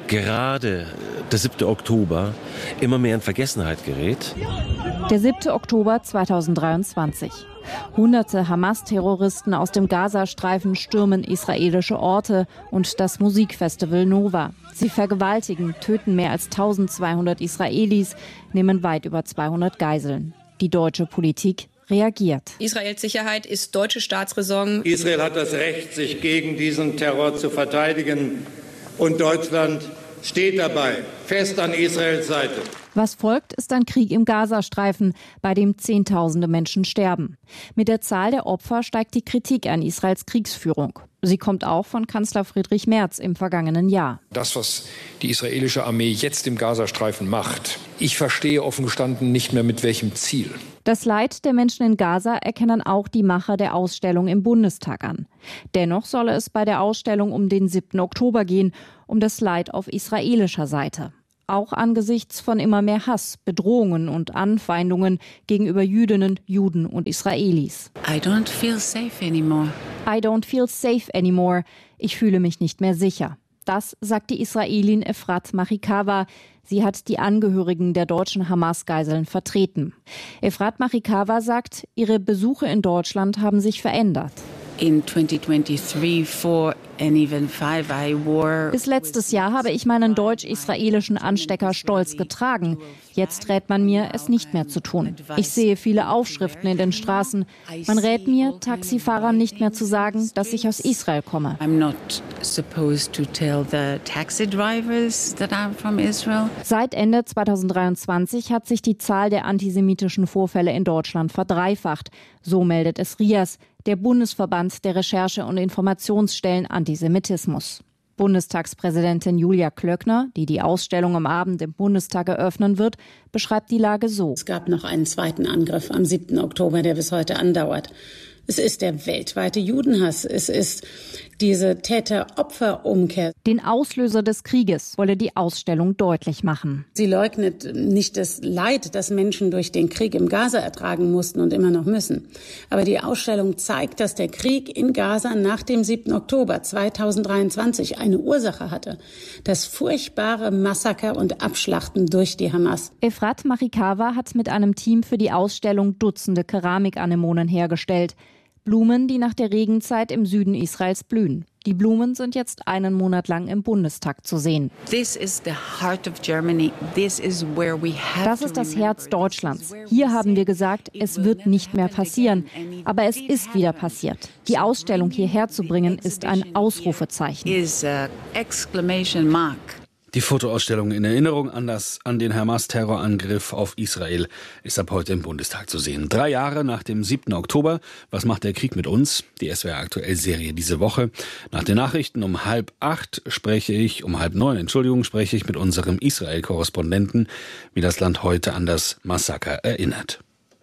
gerade der siebte Oktober immer mehr in Vergessenheit gerät. Der siebte Oktober zweitausenddreiundzwanzig. Hunderte Hamas-Terroristen aus dem Gazastreifen stürmen israelische Orte und das Musikfestival Nova. Sie vergewaltigen, töten mehr als eintausendzweihundert Israelis, nehmen weit über zweihundert Geiseln. Die deutsche Politik reagiert. Israels Sicherheit ist deutsche Staatsräson. Israel hat das Recht, sich gegen diesen Terror zu verteidigen. Und Deutschland steht dabei, fest an Israels Seite. Was folgt, ist ein Krieg im Gazastreifen, bei dem Zehntausende Menschen sterben. Mit der Zahl der Opfer steigt die Kritik an Israels Kriegsführung. Sie kommt auch von Kanzler Friedrich Merz im vergangenen Jahr. Das, was die israelische Armee jetzt im Gazastreifen macht, ich verstehe offen gestanden nicht mehr mit welchem Ziel. Das Leid der Menschen in Gaza erkennen auch die Macher der Ausstellung im Bundestag an. Dennoch solle es bei der Ausstellung um den siebten Oktober gehen, um das Leid auf israelischer Seite. Auch angesichts von immer mehr Hass, Bedrohungen und Anfeindungen gegenüber Jüdinnen, Juden und Israelis. I don't feel safe anymore. I don't feel safe anymore. Ich fühle mich nicht mehr sicher. Das sagt die Israelin Efrat Machikawa. Sie hat die Angehörigen der deutschen Hamas-Geiseln vertreten. Efrat Machikawa sagt, ihre Besuche in Deutschland haben sich verändert. In twenty twenty-three, four and even five, I wore. Bis letztes Jahr habe ich meinen deutsch-israelischen Anstecker stolz getragen. Jetzt rät man mir, es nicht mehr zu tun. Ich sehe viele Aufschriften in den Straßen. Man rät mir, Taxifahrern nicht mehr zu sagen, dass ich aus Israel komme. I'm not supposed to tell the taxi drivers that I'm from Israel. Seit Ende zweitausenddreiundzwanzig hat sich die Zahl der antisemitischen Vorfälle in Deutschland verdreifacht. So meldet es RIAS, der Bundesverband der Recherche- und Informationsstellen Antisemitismus. Bundestagspräsidentin Julia Klöckner, die die Ausstellung am Abend im Bundestag eröffnen wird, beschreibt die Lage so. Es gab noch einen zweiten Angriff am siebten Oktober, der bis heute andauert. Es ist der weltweite Judenhass. Es ist diese Täter-Opfer-Umkehr. Den Auslöser des Krieges wolle die Ausstellung deutlich machen. Sie leugnet nicht das Leid, das Menschen durch den Krieg im Gaza ertragen mussten und immer noch müssen. Aber die Ausstellung zeigt, dass der Krieg in Gaza nach dem siebten Oktober zweitausenddreiundzwanzig eine Ursache hatte. Das furchtbare Massaker und Abschlachten durch die Hamas. Efrat Machikawa hat mit einem Team für die Ausstellung Dutzende Keramikanemonen hergestellt. Blumen, die nach der Regenzeit im Süden Israels blühen. Die Blumen sind jetzt einen Monat lang im Bundestag zu sehen. This is the heart of Germany. This is where we have das ist das Herz Deutschlands. Hier haben wir gesagt, es wird nicht mehr passieren. Aber es ist wieder passiert. Die Ausstellung hierher zu bringen, ist ein Ausrufezeichen. Is a exclamation mark. Die Fotoausstellung in Erinnerung an, das, an den Hamas-Terrorangriff auf Israel ist ab heute im Bundestag zu sehen. Drei Jahre nach dem siebten Oktober. Was macht der Krieg mit uns? Die S W R-Aktuell-Serie diese Woche. Nach den Nachrichten um halb acht spreche ich, um halb neun, Entschuldigung, spreche ich mit unserem Israel-Korrespondenten, wie das Land heute an das Massaker erinnert.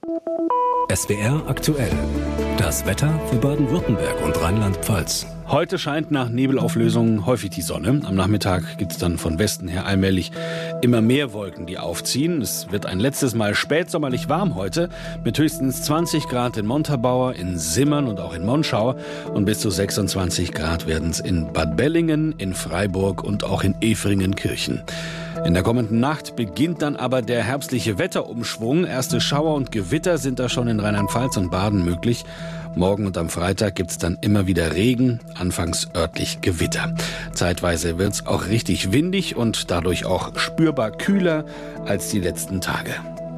S W R aktuell. Das Wetter für Baden-Württemberg und Rheinland-Pfalz. Heute scheint nach Nebelauflösung häufig die Sonne. Am Nachmittag gibt es dann von Westen her allmählich immer mehr Wolken, die aufziehen. Es wird ein letztes Mal spätsommerlich warm heute mit höchstens zwanzig Grad in Montabaur, in Simmern und auch in Monschau. Und bis zu sechsundzwanzig Grad werden es in Bad Bellingen, in Freiburg und auch in Efringenkirchen. In der kommenden Nacht beginnt dann aber der herbstliche Wetterumschwung. Erste Schauer und Gewitter sind da schon in Rheinland-Pfalz und Baden möglich. Morgen und am Freitag gibt's dann immer wieder Regen, anfangs örtlich Gewitter. Zeitweise wird's auch richtig windig und dadurch auch spürbar kühler als die letzten Tage.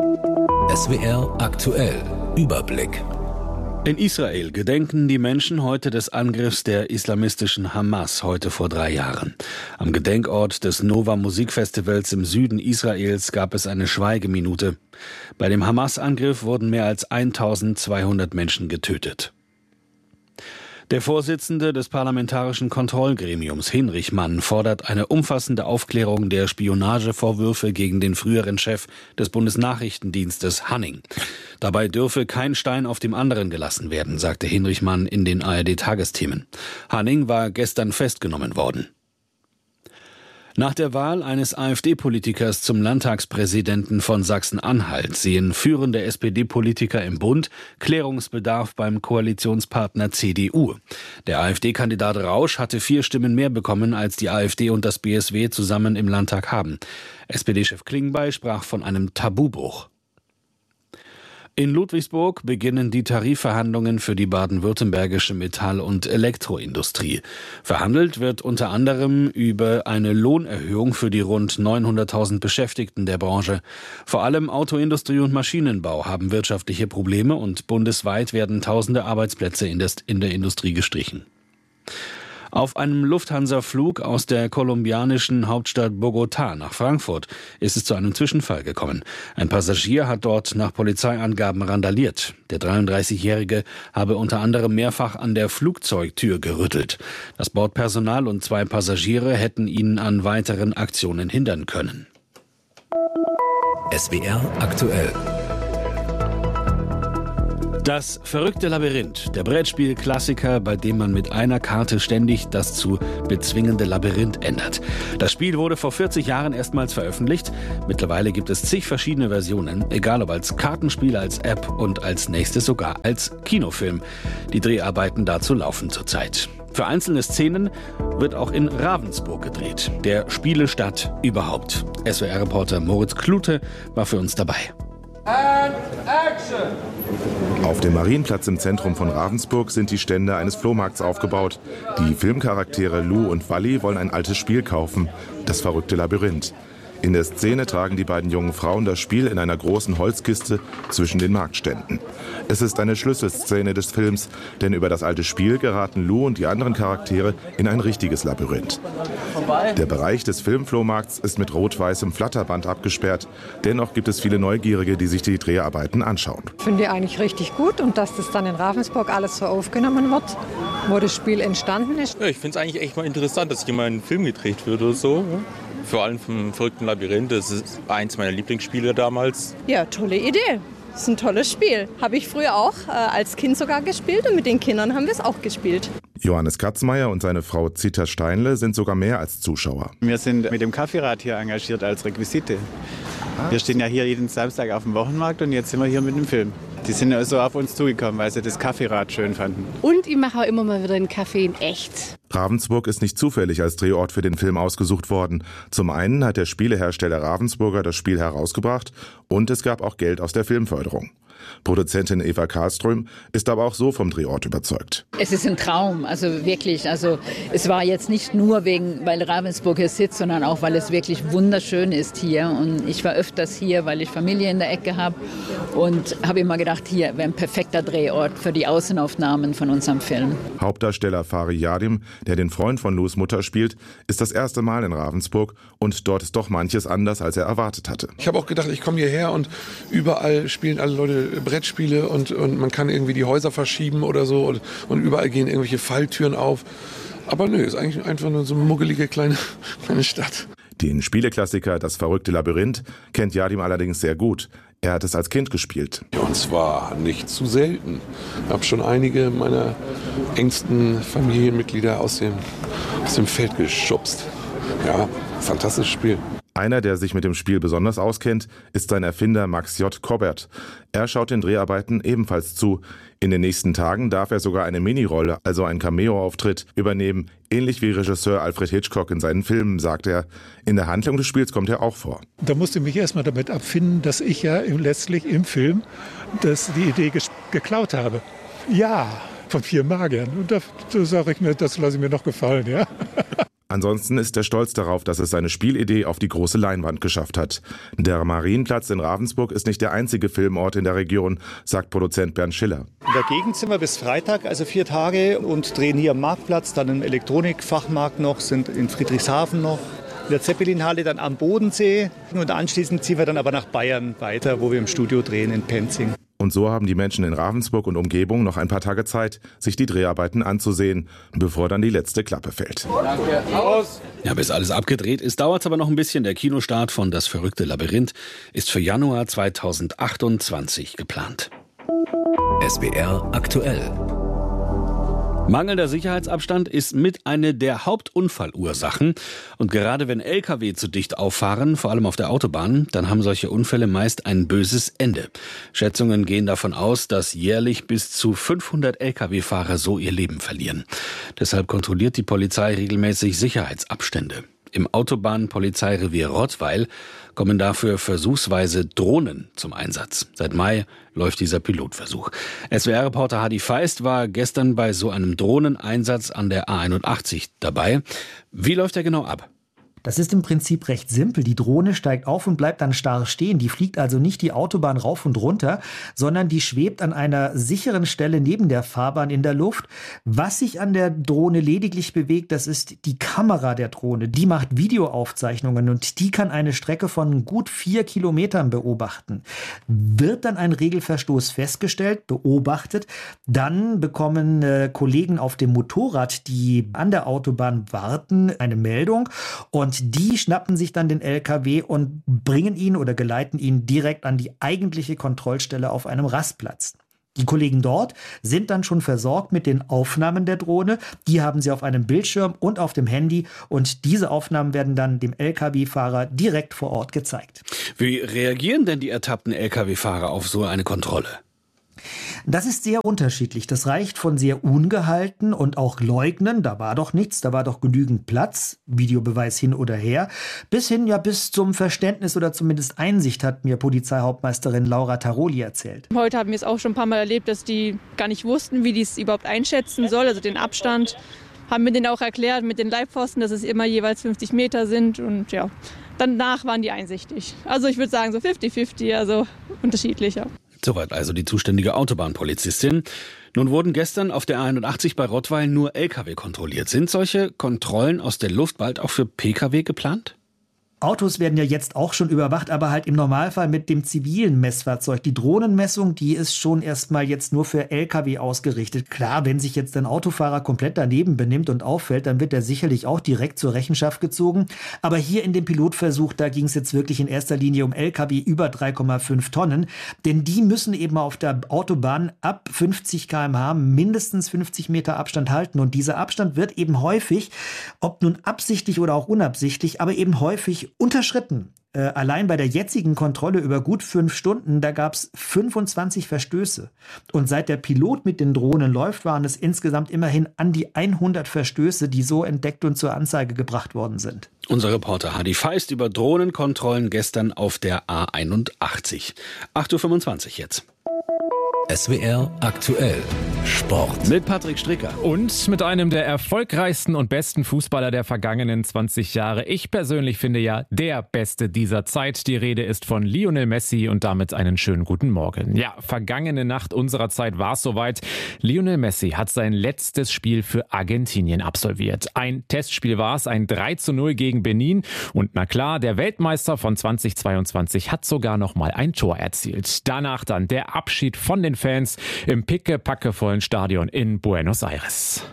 S W R aktuell. Überblick. In Israel gedenken die Menschen heute des Angriffs der islamistischen Hamas heute vor drei Jahren. Am Gedenkort des Nova Musikfestivals im Süden Israels gab es eine Schweigeminute. Bei dem Hamas-Angriff wurden mehr als eintausendzweihundert Menschen getötet. Der Vorsitzende des Parlamentarischen Kontrollgremiums, Hinrich Mann, fordert eine umfassende Aufklärung der Spionagevorwürfe gegen den früheren Chef des Bundesnachrichtendienstes Hanning. Dabei dürfe kein Stein auf dem anderen gelassen werden, sagte Hinrich Mann in den A R D-Tagesthemen. Hanning war gestern festgenommen worden. Nach der Wahl eines AfD-Politikers zum Landtagspräsidenten von Sachsen-Anhalt sehen führende S P D-Politiker im Bund Klärungsbedarf beim Koalitionspartner C D U. Der AfD-Kandidat Rausch hatte vier Stimmen mehr bekommen, als die AfD und das B S W zusammen im Landtag haben. S P D-Chef Klingbeil sprach von einem Tabubruch. In Ludwigsburg beginnen die Tarifverhandlungen für die baden-württembergische Metall- und Elektroindustrie. Verhandelt wird unter anderem über eine Lohnerhöhung für die rund neunhunderttausend Beschäftigten der Branche. Vor allem Autoindustrie und Maschinenbau haben wirtschaftliche Probleme und bundesweit werden tausende Arbeitsplätze in der Industrie gestrichen. Auf einem Lufthansa-Flug aus der kolumbianischen Hauptstadt Bogotá nach Frankfurt ist es zu einem Zwischenfall gekommen. Ein Passagier hat dort nach Polizeiangaben randaliert. Der dreiunddreißigjährige habe unter anderem mehrfach an der Flugzeugtür gerüttelt. Das Bordpersonal und zwei Passagiere hätten ihn an weiteren Aktionen hindern können. S W R aktuell. Das verrückte Labyrinth, der Brettspiel-Klassiker, bei dem man mit einer Karte ständig das zu bezwingende Labyrinth ändert. Das Spiel wurde vor vierzig Jahren erstmals veröffentlicht. Mittlerweile gibt es zig verschiedene Versionen, egal ob als Kartenspiel, als App und als nächstes sogar als Kinofilm. Die Dreharbeiten dazu laufen zurzeit. Für einzelne Szenen wird auch in Ravensburg gedreht, der Spielestadt überhaupt. S W R-Reporter Moritz Klute war für uns dabei. And action! Auf dem Marienplatz im Zentrum von Ravensburg sind die Stände eines Flohmarkts aufgebaut. Die Filmcharaktere Lou und Wally wollen ein altes Spiel kaufen, das verrückte Labyrinth. In der Szene tragen die beiden jungen Frauen das Spiel in einer großen Holzkiste zwischen den Marktständen. Es ist eine Schlüsselszene des Films, denn über das alte Spiel geraten Lou und die anderen Charaktere in ein richtiges Labyrinth. Der Bereich des Filmflohmarkts ist mit rot-weißem Flatterband abgesperrt. Dennoch gibt es viele Neugierige, die sich die Dreharbeiten anschauen. Ich finde eigentlich richtig gut und dass das dann in Ravensburg alles so aufgenommen wird, wo das Spiel entstanden ist. Ja, ich finde es eigentlich echt mal interessant, dass hier mal ein Film gedreht wird oder so. Vor allem vom verrückten Labyrinth, das ist eins meiner Lieblingsspiele damals. Ja, tolle Idee. Das ist ein tolles Spiel. Habe ich früher auch äh, als Kind sogar gespielt und mit den Kindern haben wir es auch gespielt. Johannes Katzmeier und seine Frau Zita Steinle sind sogar mehr als Zuschauer. Wir sind mit dem Kaffeerad hier engagiert als Requisite. Wir stehen ja hier jeden Samstag auf dem Wochenmarkt und jetzt sind wir hier mit dem Film. Die sind also auf uns zugekommen, weil sie das Kaffeerad schön fanden. Und ich mache auch immer mal wieder einen Kaffee in echt. Ravensburg ist nicht zufällig als Drehort für den Film ausgesucht worden. Zum einen hat der Spielehersteller Ravensburger das Spiel herausgebracht und es gab auch Geld aus der Filmförderung. Produzentin Eva Karlström ist aber auch so vom Drehort überzeugt. Es ist ein Traum, also wirklich. Also es war jetzt nicht nur wegen, weil Ravensburg hier sitzt, sondern auch, weil es wirklich wunderschön ist hier. Und ich war öfters hier, weil ich Familie in der Ecke habe und habe immer gedacht, hier wäre ein perfekter Drehort für die Außenaufnahmen von unserem Film. Hauptdarsteller Fari Yadim, der den Freund von Lous Mutter spielt, ist das erste Mal in Ravensburg und dort ist doch manches anders, als er erwartet hatte. Ich habe auch gedacht, ich komme hierher und überall spielen alle Leute Brettspiele und, und man kann irgendwie die Häuser verschieben oder so und, und überall gehen irgendwelche Falltüren auf. Aber nö, ist eigentlich einfach nur so eine muggelige kleine, kleine Stadt. Den Spieleklassiker Das verrückte Labyrinth kennt Yadim allerdings sehr gut. Er hat es als Kind gespielt. Ja, und zwar nicht zu selten. Ich habe schon einige meiner engsten Familienmitglieder aus dem, aus dem Feld geschubst. Ja, fantastisches Spiel. Einer, der sich mit dem Spiel besonders auskennt, ist sein Erfinder Max J. Kobbert. Er schaut den Dreharbeiten ebenfalls zu. In den nächsten Tagen darf er sogar eine Minirolle, also einen Cameo-Auftritt, übernehmen. Ähnlich wie Regisseur Alfred Hitchcock in seinen Filmen, sagt er. In der Handlung des Spiels kommt er auch vor. Da musste ich mich erstmal damit abfinden, dass ich ja letztlich im Film das, die Idee ges- geklaut habe. Ja, von vier Magiern. Und da, da sage ich mir, das lasse ich mir noch gefallen, ja. Ansonsten ist er stolz darauf, dass es seine Spielidee auf die große Leinwand geschafft hat. Der Marienplatz in Ravensburg ist nicht der einzige Filmort in der Region, sagt Produzent Bernd Schiller. In der Gegend sind wir bis Freitag, also vier Tage, und drehen hier am Marktplatz, dann im Elektronikfachmarkt noch, sind in Friedrichshafen noch, in der Zeppelinhalle dann am Bodensee und anschließend ziehen wir dann aber nach Bayern weiter, wo wir im Studio drehen in Penzing. Und so haben die Menschen in Ravensburg und Umgebung noch ein paar Tage Zeit, sich die Dreharbeiten anzusehen, bevor dann die letzte Klappe fällt. Danke. Aus. Ja, bis alles abgedreht ist, dauert es aber noch ein bisschen. Der Kinostart von Das verrückte Labyrinth ist für Januar zweitausendachtundzwanzig geplant. S W R aktuell. Mangelnder Sicherheitsabstand ist mit eine der Hauptunfallursachen. Und gerade wenn L K W zu dicht auffahren, vor allem auf der Autobahn, dann haben solche Unfälle meist ein böses Ende. Schätzungen gehen davon aus, dass jährlich bis zu fünfhundert L K W-Fahrer so ihr Leben verlieren. Deshalb kontrolliert die Polizei regelmäßig Sicherheitsabstände. Im Autobahnpolizeirevier Rottweil kommen dafür versuchsweise Drohnen zum Einsatz. Seit Mai läuft dieser Pilotversuch. S W R-Reporter Hadi Feist war gestern bei so einem Drohneneinsatz an der A einundachtzig dabei. Wie läuft der genau ab? Das ist im Prinzip recht simpel. Die Drohne steigt auf und bleibt dann starr stehen. Die fliegt also nicht die Autobahn rauf und runter, sondern die schwebt an einer sicheren Stelle neben der Fahrbahn in der Luft. Was sich an der Drohne lediglich bewegt, das ist die Kamera der Drohne. Die macht Videoaufzeichnungen und die kann eine Strecke von gut vier Kilometern beobachten. Wird dann ein Regelverstoß festgestellt, beobachtet, dann bekommen äh, Kollegen auf dem Motorrad, die an der Autobahn warten, eine Meldung und Und die schnappen sich dann den L K W und bringen ihn oder geleiten ihn direkt an die eigentliche Kontrollstelle auf einem Rastplatz. Die Kollegen dort sind dann schon versorgt mit den Aufnahmen der Drohne. Die haben sie auf einem Bildschirm und auf dem Handy. Und diese Aufnahmen werden dann dem L K W-Fahrer direkt vor Ort gezeigt. Wie reagieren denn die ertappten L K W-Fahrer auf so eine Kontrolle? Das ist sehr unterschiedlich. Das reicht von sehr ungehalten und auch leugnen, da war doch nichts, da war doch genügend Platz, Videobeweis hin oder her, bis hin ja bis zum Verständnis oder zumindest Einsicht, hat mir Polizeihauptmeisterin Laura Taroli erzählt. Heute haben wir es auch schon ein paar Mal erlebt, dass die gar nicht wussten, wie die es überhaupt einschätzen soll, also den Abstand. Haben wir denen auch erklärt mit den Leitpfosten, dass es immer jeweils fünfzig Meter sind und ja, danach waren die einsichtig. Also ich würde sagen so fünfzig fünfzig, also unterschiedlich, ja. Soweit also die zuständige Autobahnpolizistin. Nun wurden gestern auf der A einundachtzig bei Rottweil nur L K W kontrolliert. Sind solche Kontrollen aus der Luft bald auch für P K W geplant? Autos werden ja jetzt auch schon überwacht, aber halt im Normalfall mit dem zivilen Messfahrzeug. Die Drohnenmessung, die ist schon erstmal jetzt nur für L K W ausgerichtet. Klar, wenn sich jetzt ein Autofahrer komplett daneben benimmt und auffällt, dann wird er sicherlich auch direkt zur Rechenschaft gezogen. Aber hier in dem Pilotversuch, da ging es jetzt wirklich in erster Linie um L K W über drei Komma fünf Tonnen. Denn die müssen eben auf der Autobahn ab fünfzig Kilometer pro Stunde mindestens fünfzig Meter Abstand halten. Und dieser Abstand wird eben häufig, ob nun absichtlich oder auch unabsichtlich, aber eben häufig unterschritten. Äh, allein bei der jetzigen Kontrolle über gut fünf Stunden, da gab es fünfundzwanzig Verstöße. Und seit der Pilot mit den Drohnen läuft, waren es insgesamt immerhin an die hundert Verstöße, die so entdeckt und zur Anzeige gebracht worden sind. Unser Reporter Hadi Feist über Drohnenkontrollen gestern auf der A einundachtzig. acht Uhr fünfundzwanzig jetzt. S W R aktuell Sport. Mit Patrick Stricker. Und mit einem der erfolgreichsten und besten Fußballer der vergangenen zwanzig Jahre. Ich persönlich finde ja der Beste dieser Zeit. Die Rede ist von Lionel Messi und damit einen schönen guten Morgen. Ja, vergangene Nacht unserer Zeit war es soweit. Lionel Messi hat sein letztes Spiel für Argentinien absolviert. Ein Testspiel war es, ein drei zu null gegen Benin. Und na klar, der Weltmeister von zweitausendzweiundzwanzig hat sogar noch mal ein Tor erzielt. Danach dann der Abschied von den Fans im pickepackevollen Stadion in Buenos Aires.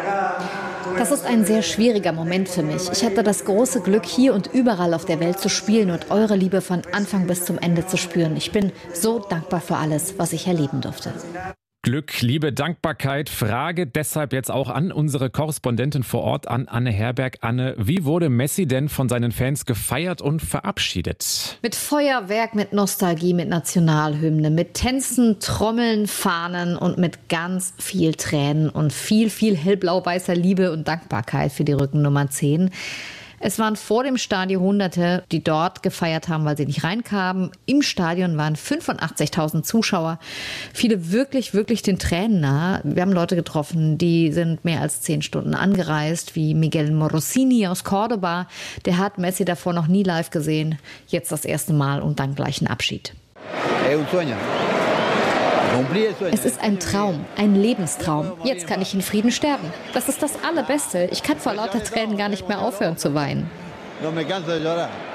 Das ist ein sehr schwieriger Moment für mich. Ich hatte das große Glück, hier und überall auf der Welt zu spielen und eure Liebe von Anfang bis zum Ende zu spüren. Ich bin so dankbar für alles, was ich erleben durfte. Glück, Liebe, Dankbarkeit. Frage deshalb jetzt auch an unsere Korrespondentin vor Ort, an Anne Herberg. Anne, wie wurde Messi denn von seinen Fans gefeiert und verabschiedet? Mit Feuerwerk, mit Nostalgie, mit Nationalhymne, mit Tänzen, Trommeln, Fahnen und mit ganz viel Tränen und viel, viel hellblau-weißer Liebe und Dankbarkeit für die Rückennummer zehn. Es waren vor dem Stadion Hunderte, die dort gefeiert haben, weil sie nicht reinkamen. Im Stadion waren fünfundachtzigtausend Zuschauer. Viele wirklich, wirklich den Tränen nahe. Wir haben Leute getroffen, die sind mehr als zehn Stunden angereist, wie Miguel Morosini aus Cordoba. Der hat Messi davor noch nie live gesehen. Jetzt das erste Mal und dann gleich ein Abschied. Es ist ein Traum, ein Lebenstraum. Jetzt kann ich in Frieden sterben. Das ist das Allerbeste. Ich kann vor lauter Tränen gar nicht mehr aufhören zu weinen.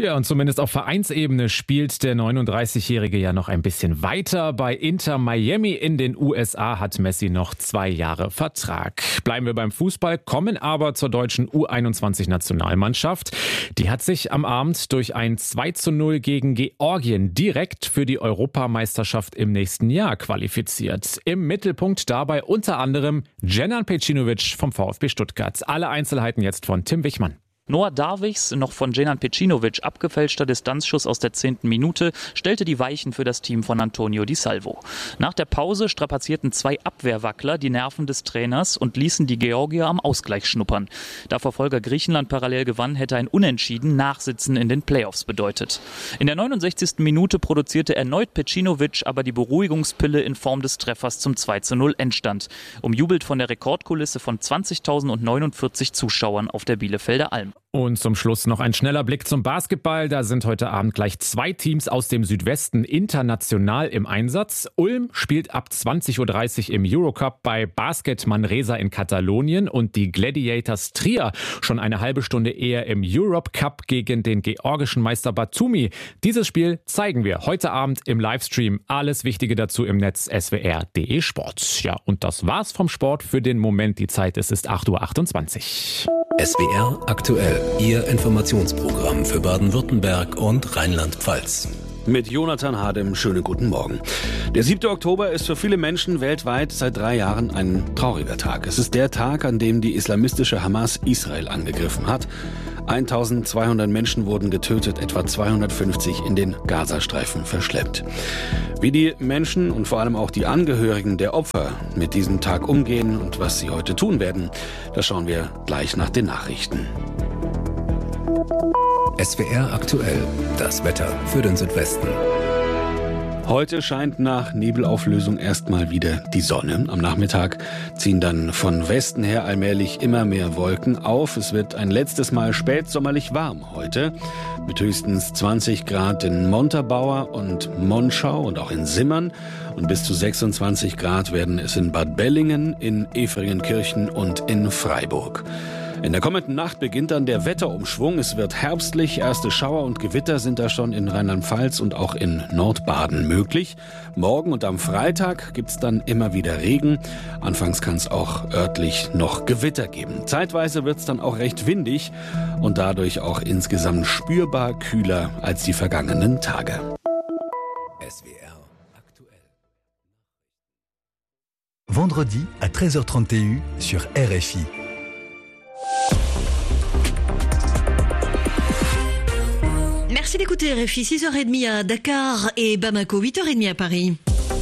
Ja, und zumindest auf Vereinsebene spielt der neununddreißigjährige ja noch ein bisschen weiter. Bei Inter Miami in den U S A hat Messi noch zwei Jahre Vertrag. Bleiben wir beim Fußball, kommen aber zur deutschen U einundzwanzig-Nationalmannschaft. Die hat sich am Abend durch ein zwei zu null gegen Georgien direkt für die Europameisterschaft im nächsten Jahr qualifiziert. Im Mittelpunkt dabei unter anderem Dženan Pejcinović vom VfB Stuttgart. Alle Einzelheiten jetzt von Tim Wichmann. Noah Darwichs, noch von Dženan Pejcinović abgefälschter Distanzschuss aus der zehnten Minute, stellte die Weichen für das Team von Antonio Di Salvo. Nach der Pause strapazierten zwei Abwehrwackler die Nerven des Trainers und ließen die Georgier am Ausgleich schnuppern. Da Verfolger Griechenland parallel gewann, hätte ein Unentschieden Nachsitzen in den Playoffs bedeutet. In der neunundsechzigsten Minute produzierte erneut Pejcinović aber die Beruhigungspille in Form des Treffers zum zwei zu null Endstand, umjubelt von der Rekordkulisse von zwanzigtausendneunundvierzig Zuschauern auf der Bielefelder Alm. Und zum Schluss noch ein schneller Blick zum Basketball. Da sind heute Abend gleich zwei Teams aus dem Südwesten international im Einsatz. Ulm spielt ab zwanzig Uhr dreißig im Eurocup bei Basket Manresa in Katalonien und die Gladiators Trier schon eine halbe Stunde eher im Europe Cup gegen den georgischen Meister Batumi. Dieses Spiel zeigen wir heute Abend im Livestream. Alles Wichtige dazu im Netz S W R punkt de Sport. Ja, und das war's vom Sport für den Moment. Die Zeit ist, ist acht Uhr achtundzwanzig. S W R aktuell, Ihr Informationsprogramm für Baden-Württemberg und Rheinland-Pfalz. Mit Jonathan Hadem, schönen guten Morgen. Der siebte Oktober ist für viele Menschen weltweit seit drei Jahren ein trauriger Tag. Es ist der Tag, an dem die islamistische Hamas Israel angegriffen hat. eintausendzweihundert Menschen wurden getötet, etwa zweihundertfünfzig in den Gazastreifen verschleppt. Wie die Menschen und vor allem auch die Angehörigen der Opfer mit diesem Tag umgehen und was sie heute tun werden, das schauen wir gleich nach den Nachrichten. S W R aktuell, das Wetter für den Südwesten. Heute scheint nach Nebelauflösung erstmal wieder die Sonne. Am Nachmittag ziehen dann von Westen her allmählich immer mehr Wolken auf. Es wird ein letztes Mal spätsommerlich warm heute. Mit höchstens zwanzig Grad in Montabaur und Monschau und auch in Simmern. Und bis zu sechsundzwanzig Grad werden es in Bad Bellingen, in Efringenkirchen und in Freiburg. In der kommenden Nacht beginnt dann der Wetterumschwung. Es wird herbstlich. Erste Schauer und Gewitter sind da schon in Rheinland-Pfalz und auch in Nordbaden möglich. Morgen und am Freitag gibt's dann immer wieder Regen. Anfangs kann es auch örtlich noch Gewitter geben. Zeitweise wird's dann auch recht windig und dadurch auch insgesamt spürbar kühler als die vergangenen Tage. S W R aktuell. Vendredi à treize heures trente-et-un sur R F I. Merci d'écouter R F I, six heures trente à Dakar et Bamako, huit heures trente à Paris.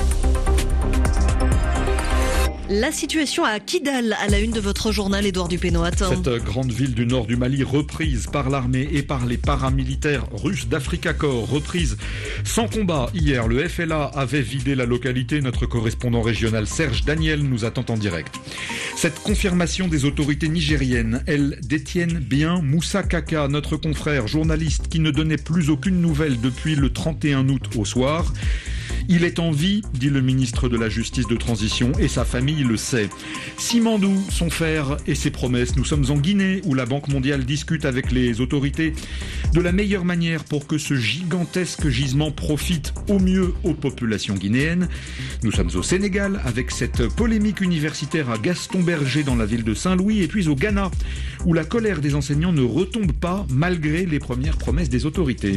La situation à Kidal, à la une de votre journal, Édouard Dupénoat. Cette grande ville du nord du Mali, reprise par l'armée et par les paramilitaires russes d'Africa Corps, reprise sans combat. Hier, le F L A avait vidé la localité. Notre correspondant régional Serge Daniel nous attend en direct. Cette confirmation des autorités nigériennes, elles détiennent bien Moussa Kaka, notre confrère journaliste qui ne donnait plus aucune nouvelle depuis le trente et un août au soir. Il est en vie, dit le ministre de la Justice de Transition, et sa famille le sait. Simandou, son fer et ses promesses. Nous sommes en Guinée, où la Banque mondiale discute avec les autorités de la meilleure manière pour que ce gigantesque gisement profite au mieux aux populations guinéennes. Nous sommes au Sénégal, avec cette polémique universitaire à Gaston Berger dans la ville de Saint-Louis, et puis au Ghana, où la colère des enseignants ne retombe pas malgré les premières promesses des autorités.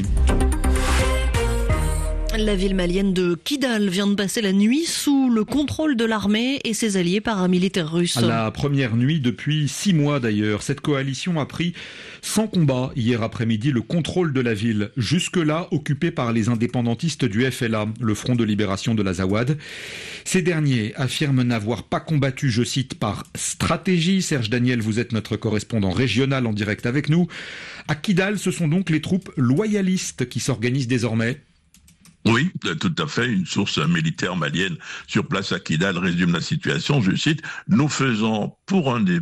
La ville malienne de Kidal vient de passer la nuit sous le contrôle de l'armée et ses alliés paramilitaires russes. La première nuit depuis six mois d'ailleurs. Cette coalition a pris sans combat hier après-midi le contrôle de la ville, jusque-là occupée par les indépendantistes du F L A, le Front de libération de l'Azawad. Ces derniers affirment n'avoir pas combattu, je cite, par stratégie. Serge Daniel, vous êtes notre correspondant régional en direct avec nous. À Kidal, ce sont donc les troupes loyalistes qui s'organisent désormais. Oui, tout à fait. Une source militaire malienne sur place à Kidal résume la situation. Je cite, « Nous faisons pour un début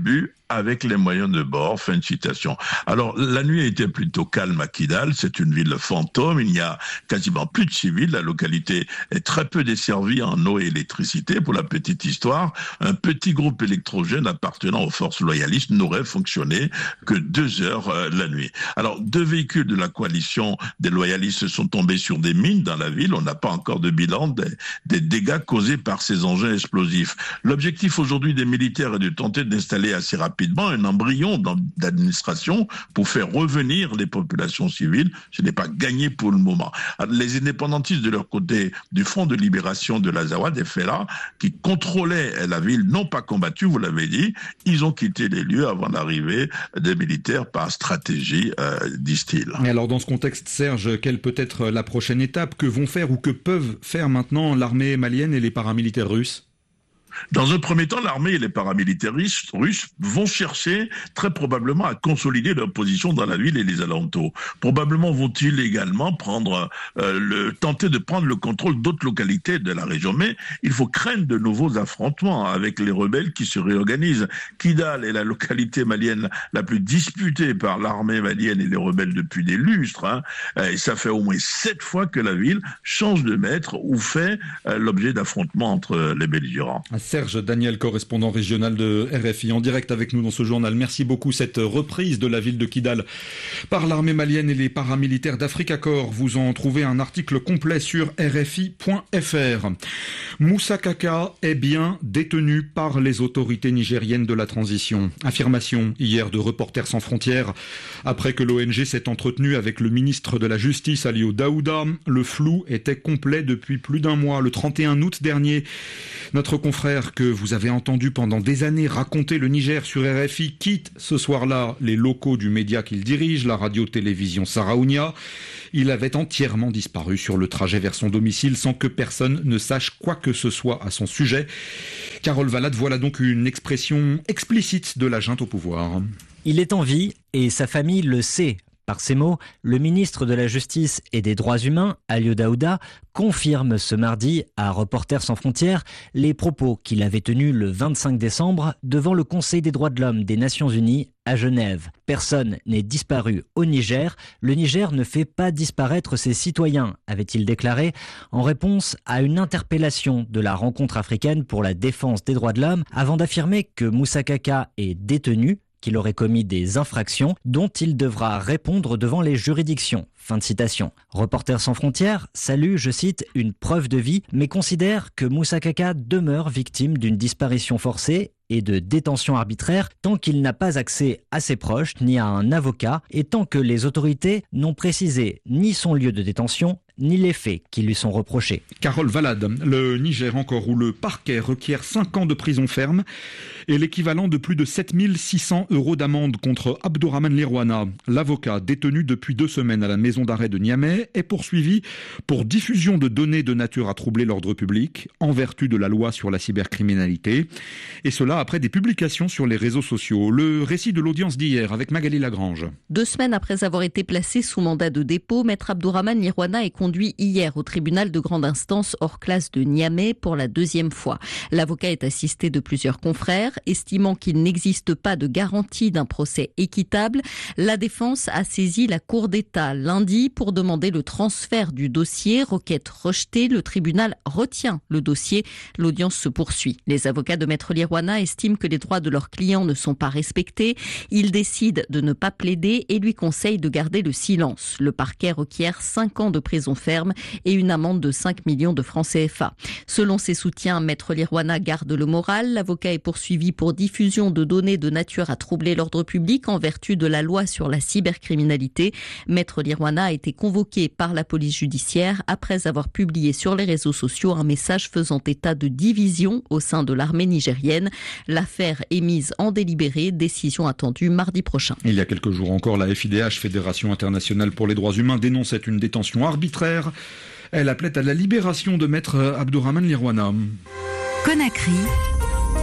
avec les moyens de bord. Fin de citation. Alors, la nuit a été plutôt calme à Kidal. C'est une ville fantôme. Il n'y a quasiment plus de civils. La localité est très peu desservie en eau et électricité. Pour la petite histoire, un petit groupe électrogène appartenant aux forces loyalistes n'aurait fonctionné que deux heures euh, la nuit. Alors, deux véhicules de la coalition des loyalistes sont tombés sur des mines dans la ville. On n'a pas encore de bilan des, des dégâts causés par ces engins explosifs. L'objectif aujourd'hui des militaires est de tenter d'installer assez rapidement un embryon d'administration pour faire revenir les populations civiles. Ce n'est pas gagné pour le moment. Les indépendantistes de leur côté du Front de libération de l'Azawad, F L A, qui contrôlaient la ville, n'ont pas combattu, vous l'avez dit. Ils ont quitté les lieux avant l'arrivée des militaires par stratégie, euh, disent-ils. Et alors dans ce contexte, Serge, quelle peut être la prochaine étape? Que vont faire ou que peuvent faire maintenant l'armée malienne et les paramilitaires russes? Dans un premier temps, l'armée et les paramilitaires russes vont chercher très probablement à consolider leur position dans la ville et les alentours. Probablement vont-ils également prendre euh, le, tenter de prendre le contrôle d'autres localités de la région. Mais il faut craindre de nouveaux affrontements avec les rebelles qui se réorganisent. Kidal est la localité malienne la plus disputée par l'armée malienne et les rebelles depuis des lustres. Hein. Et ça fait au moins sept fois que la ville change de maître ou fait euh, l'objet d'affrontements entre les belligérants. Serge Daniel, correspondant régional de R F I, en direct avec nous dans ce journal. Merci beaucoup. Cette reprise de la ville de Kidal par l'armée malienne et les paramilitaires d'Africa Corps. Vous en trouvez un article complet sur R F I point F R. Moussa Kaka est bien détenu par les autorités nigériennes de la transition. Affirmation hier de Reporters sans frontières. Après que l'O N G s'est entretenu avec le ministre de la Justice, Aliou Daouda, le flou était complet depuis plus d'un mois. Le trente et un août dernier, notre confrère que vous avez entendu pendant des années raconter le Niger sur R F I quitte ce soir-là les locaux du média qu'il dirige, la radio-télévision Saraounia. Il avait entièrement disparu sur le trajet vers son domicile sans que personne ne sache quoi que ce soit à son sujet. Carole Valade, voilà donc une expression explicite de la junte au pouvoir. Il est en vie et sa famille le sait. Par ces mots, le ministre de la Justice et des Droits humains, Aliou Daouda, confirme ce mardi à Reporters sans frontières les propos qu'il avait tenus le vingt-cinq décembre devant le Conseil des droits de l'homme des Nations Unies à Genève. Personne n'est disparu au Niger. Le Niger ne fait pas disparaître ses citoyens, avait-il déclaré en réponse à une interpellation de la Rencontre africaine pour la défense des droits de l'homme, avant d'affirmer que Moussa Kaka est détenu, qu'il aurait commis des infractions dont il devra répondre devant les juridictions. Fin de citation. Reporters sans frontières salue, je cite, une preuve de vie, mais considère que Moussa Kaka demeure victime d'une disparition forcée et de détention arbitraire tant qu'il n'a pas accès à ses proches ni à un avocat et tant que les autorités n'ont précisé ni son lieu de détention ni les faits qui lui sont reprochés. Carole Valade, le Niger encore, où le parquet requiert cinq ans de prison ferme et l'équivalent de plus de sept mille six cents euros d'amende contre Abdourahmane Lirwana. L'avocat, détenu depuis deux semaines à la maison d'arrêt de Niamey, est poursuivi pour diffusion de données de nature à troubler l'ordre public en vertu de la loi sur la cybercriminalité. Et cela après des publications sur les réseaux sociaux. Le récit de l'audience d'hier avec Magali Lagrange. Deux semaines après avoir été placé sous mandat de dépôt, maître Abdourahmane Lirwana est conduit hier au tribunal de grande instance hors classe de Niamey pour la deuxième fois. L'avocat est assisté de plusieurs confrères, estimant qu'il n'existe pas de garantie d'un procès équitable. La défense a saisi la Cour d'État lundi pour demander le transfert du dossier. Requête rejetée, le tribunal retient le dossier. L'audience se poursuit. Les avocats de maître Lirwana estiment que les droits de leurs clients ne sont pas respectés. Ils décident de ne pas plaider et lui conseillent de garder le silence. Le parquet requiert cinq ans de prison ferme et une amende de cinq millions de francs C F A. Selon ses soutiens, maître Lirwana garde le moral. L'avocat est poursuivi pour diffusion de données de nature à troubler l'ordre public en vertu de la loi sur la cybercriminalité. Maître Lirwana a été convoqué par la police judiciaire après avoir publié sur les réseaux sociaux un message faisant état de division au sein de l'armée nigérienne. L'affaire est mise en délibéré, décision attendue mardi prochain. Il y a quelques jours encore, la F I D H, Fédération internationale pour les droits humains, dénonçait une détention arbitraire. Elle appelait à la libération de maître Abdourahmane Lirwana. Conakry,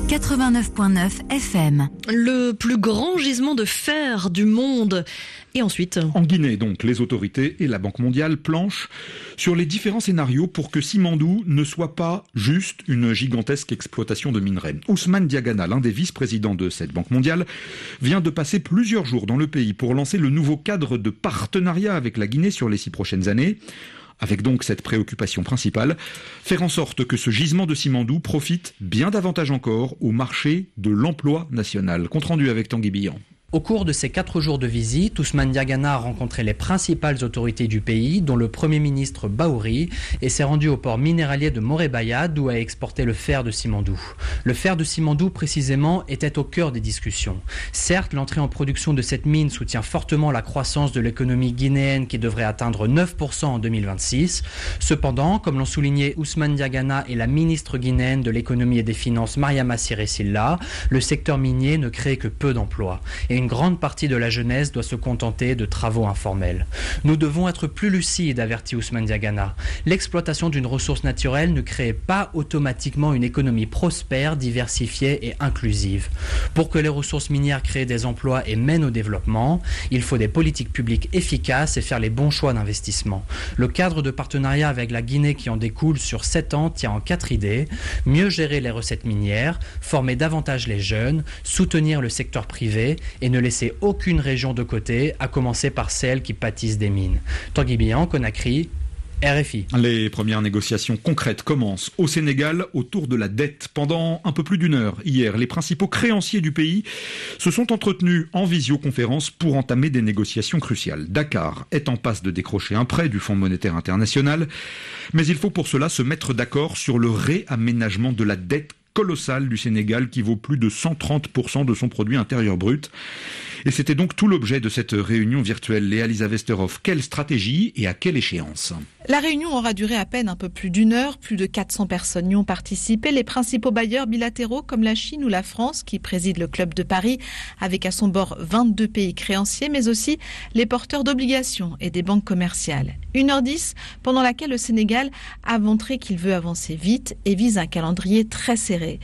quatre-vingt-neuf virgule neuf F M. Le plus grand gisement de fer du monde. Et ensuite ? En Guinée, donc, les autorités et la Banque mondiale planchent sur les différents scénarios pour que Simandou ne soit pas juste une gigantesque exploitation de minerais. Ousmane Diagana, l'un des vice-présidents de cette Banque mondiale, vient de passer plusieurs jours dans le pays pour lancer le nouveau cadre de partenariat avec la Guinée sur les six prochaines années. Avec donc cette préoccupation principale, faire en sorte que ce gisement de Simandou profite bien davantage encore au marché de l'emploi national. Compte rendu avec Tanguy Billan. Au cours de ces quatre jours de visite, Ousmane Diagana a rencontré les principales autorités du pays, dont le Premier ministre Bahouri, et s'est rendu au port minéralier de Morebaya, d'où a exporté le fer de Simandou. Le fer de Simandou, précisément, était au cœur des discussions. Certes, l'entrée en production de cette mine soutient fortement la croissance de l'économie guinéenne qui devrait atteindre neuf pour cent en deux mille vingt-six. Cependant, comme l'ont souligné Ousmane Diagana et la ministre guinéenne de l'économie et des finances Mariama Siré Sylla, le secteur minier ne crée que peu d'emplois. Et une grande partie de la jeunesse doit se contenter de travaux informels. Nous devons être plus lucides, avertit Ousmane Diagana. L'exploitation d'une ressource naturelle ne crée pas automatiquement une économie prospère, diversifiée et inclusive. Pour que les ressources minières créent des emplois et mènent au développement, il faut des politiques publiques efficaces et faire les bons choix d'investissement. Le cadre de partenariat avec la Guinée qui en découle sur sept ans tient en quatre idées. Mieux gérer les recettes minières, former davantage les jeunes, soutenir le secteur privé et ne laisser aucune région de côté, à commencer par celles qui pâtissent des mines. Tanguy Billan, Conakry, R F I. Les premières négociations concrètes commencent au Sénégal autour de la dette. Pendant un peu plus d'une heure hier, les principaux créanciers du pays se sont entretenus en visioconférence pour entamer des négociations cruciales. Dakar est en passe de décrocher un prêt du Fonds monétaire international, mais il faut pour cela se mettre d'accord sur le réaménagement de la dette colossale du Sénégal qui vaut plus de cent trente pour cent de son produit intérieur brut. Et c'était donc tout l'objet de cette réunion virtuelle. Léa-Lisa Westerhoff, quelle stratégie et à quelle échéance ? La réunion aura duré à peine un peu plus d'une heure. Plus de quatre cents personnes y ont participé. Les principaux bailleurs bilatéraux comme la Chine ou la France, qui président le Club de Paris, avec à son bord vingt-deux pays créanciers, mais aussi les porteurs d'obligations et des banques commerciales. une heure dix, pendant laquelle le Sénégal a montré qu'il veut avancer vite et vise un calendrier très serré.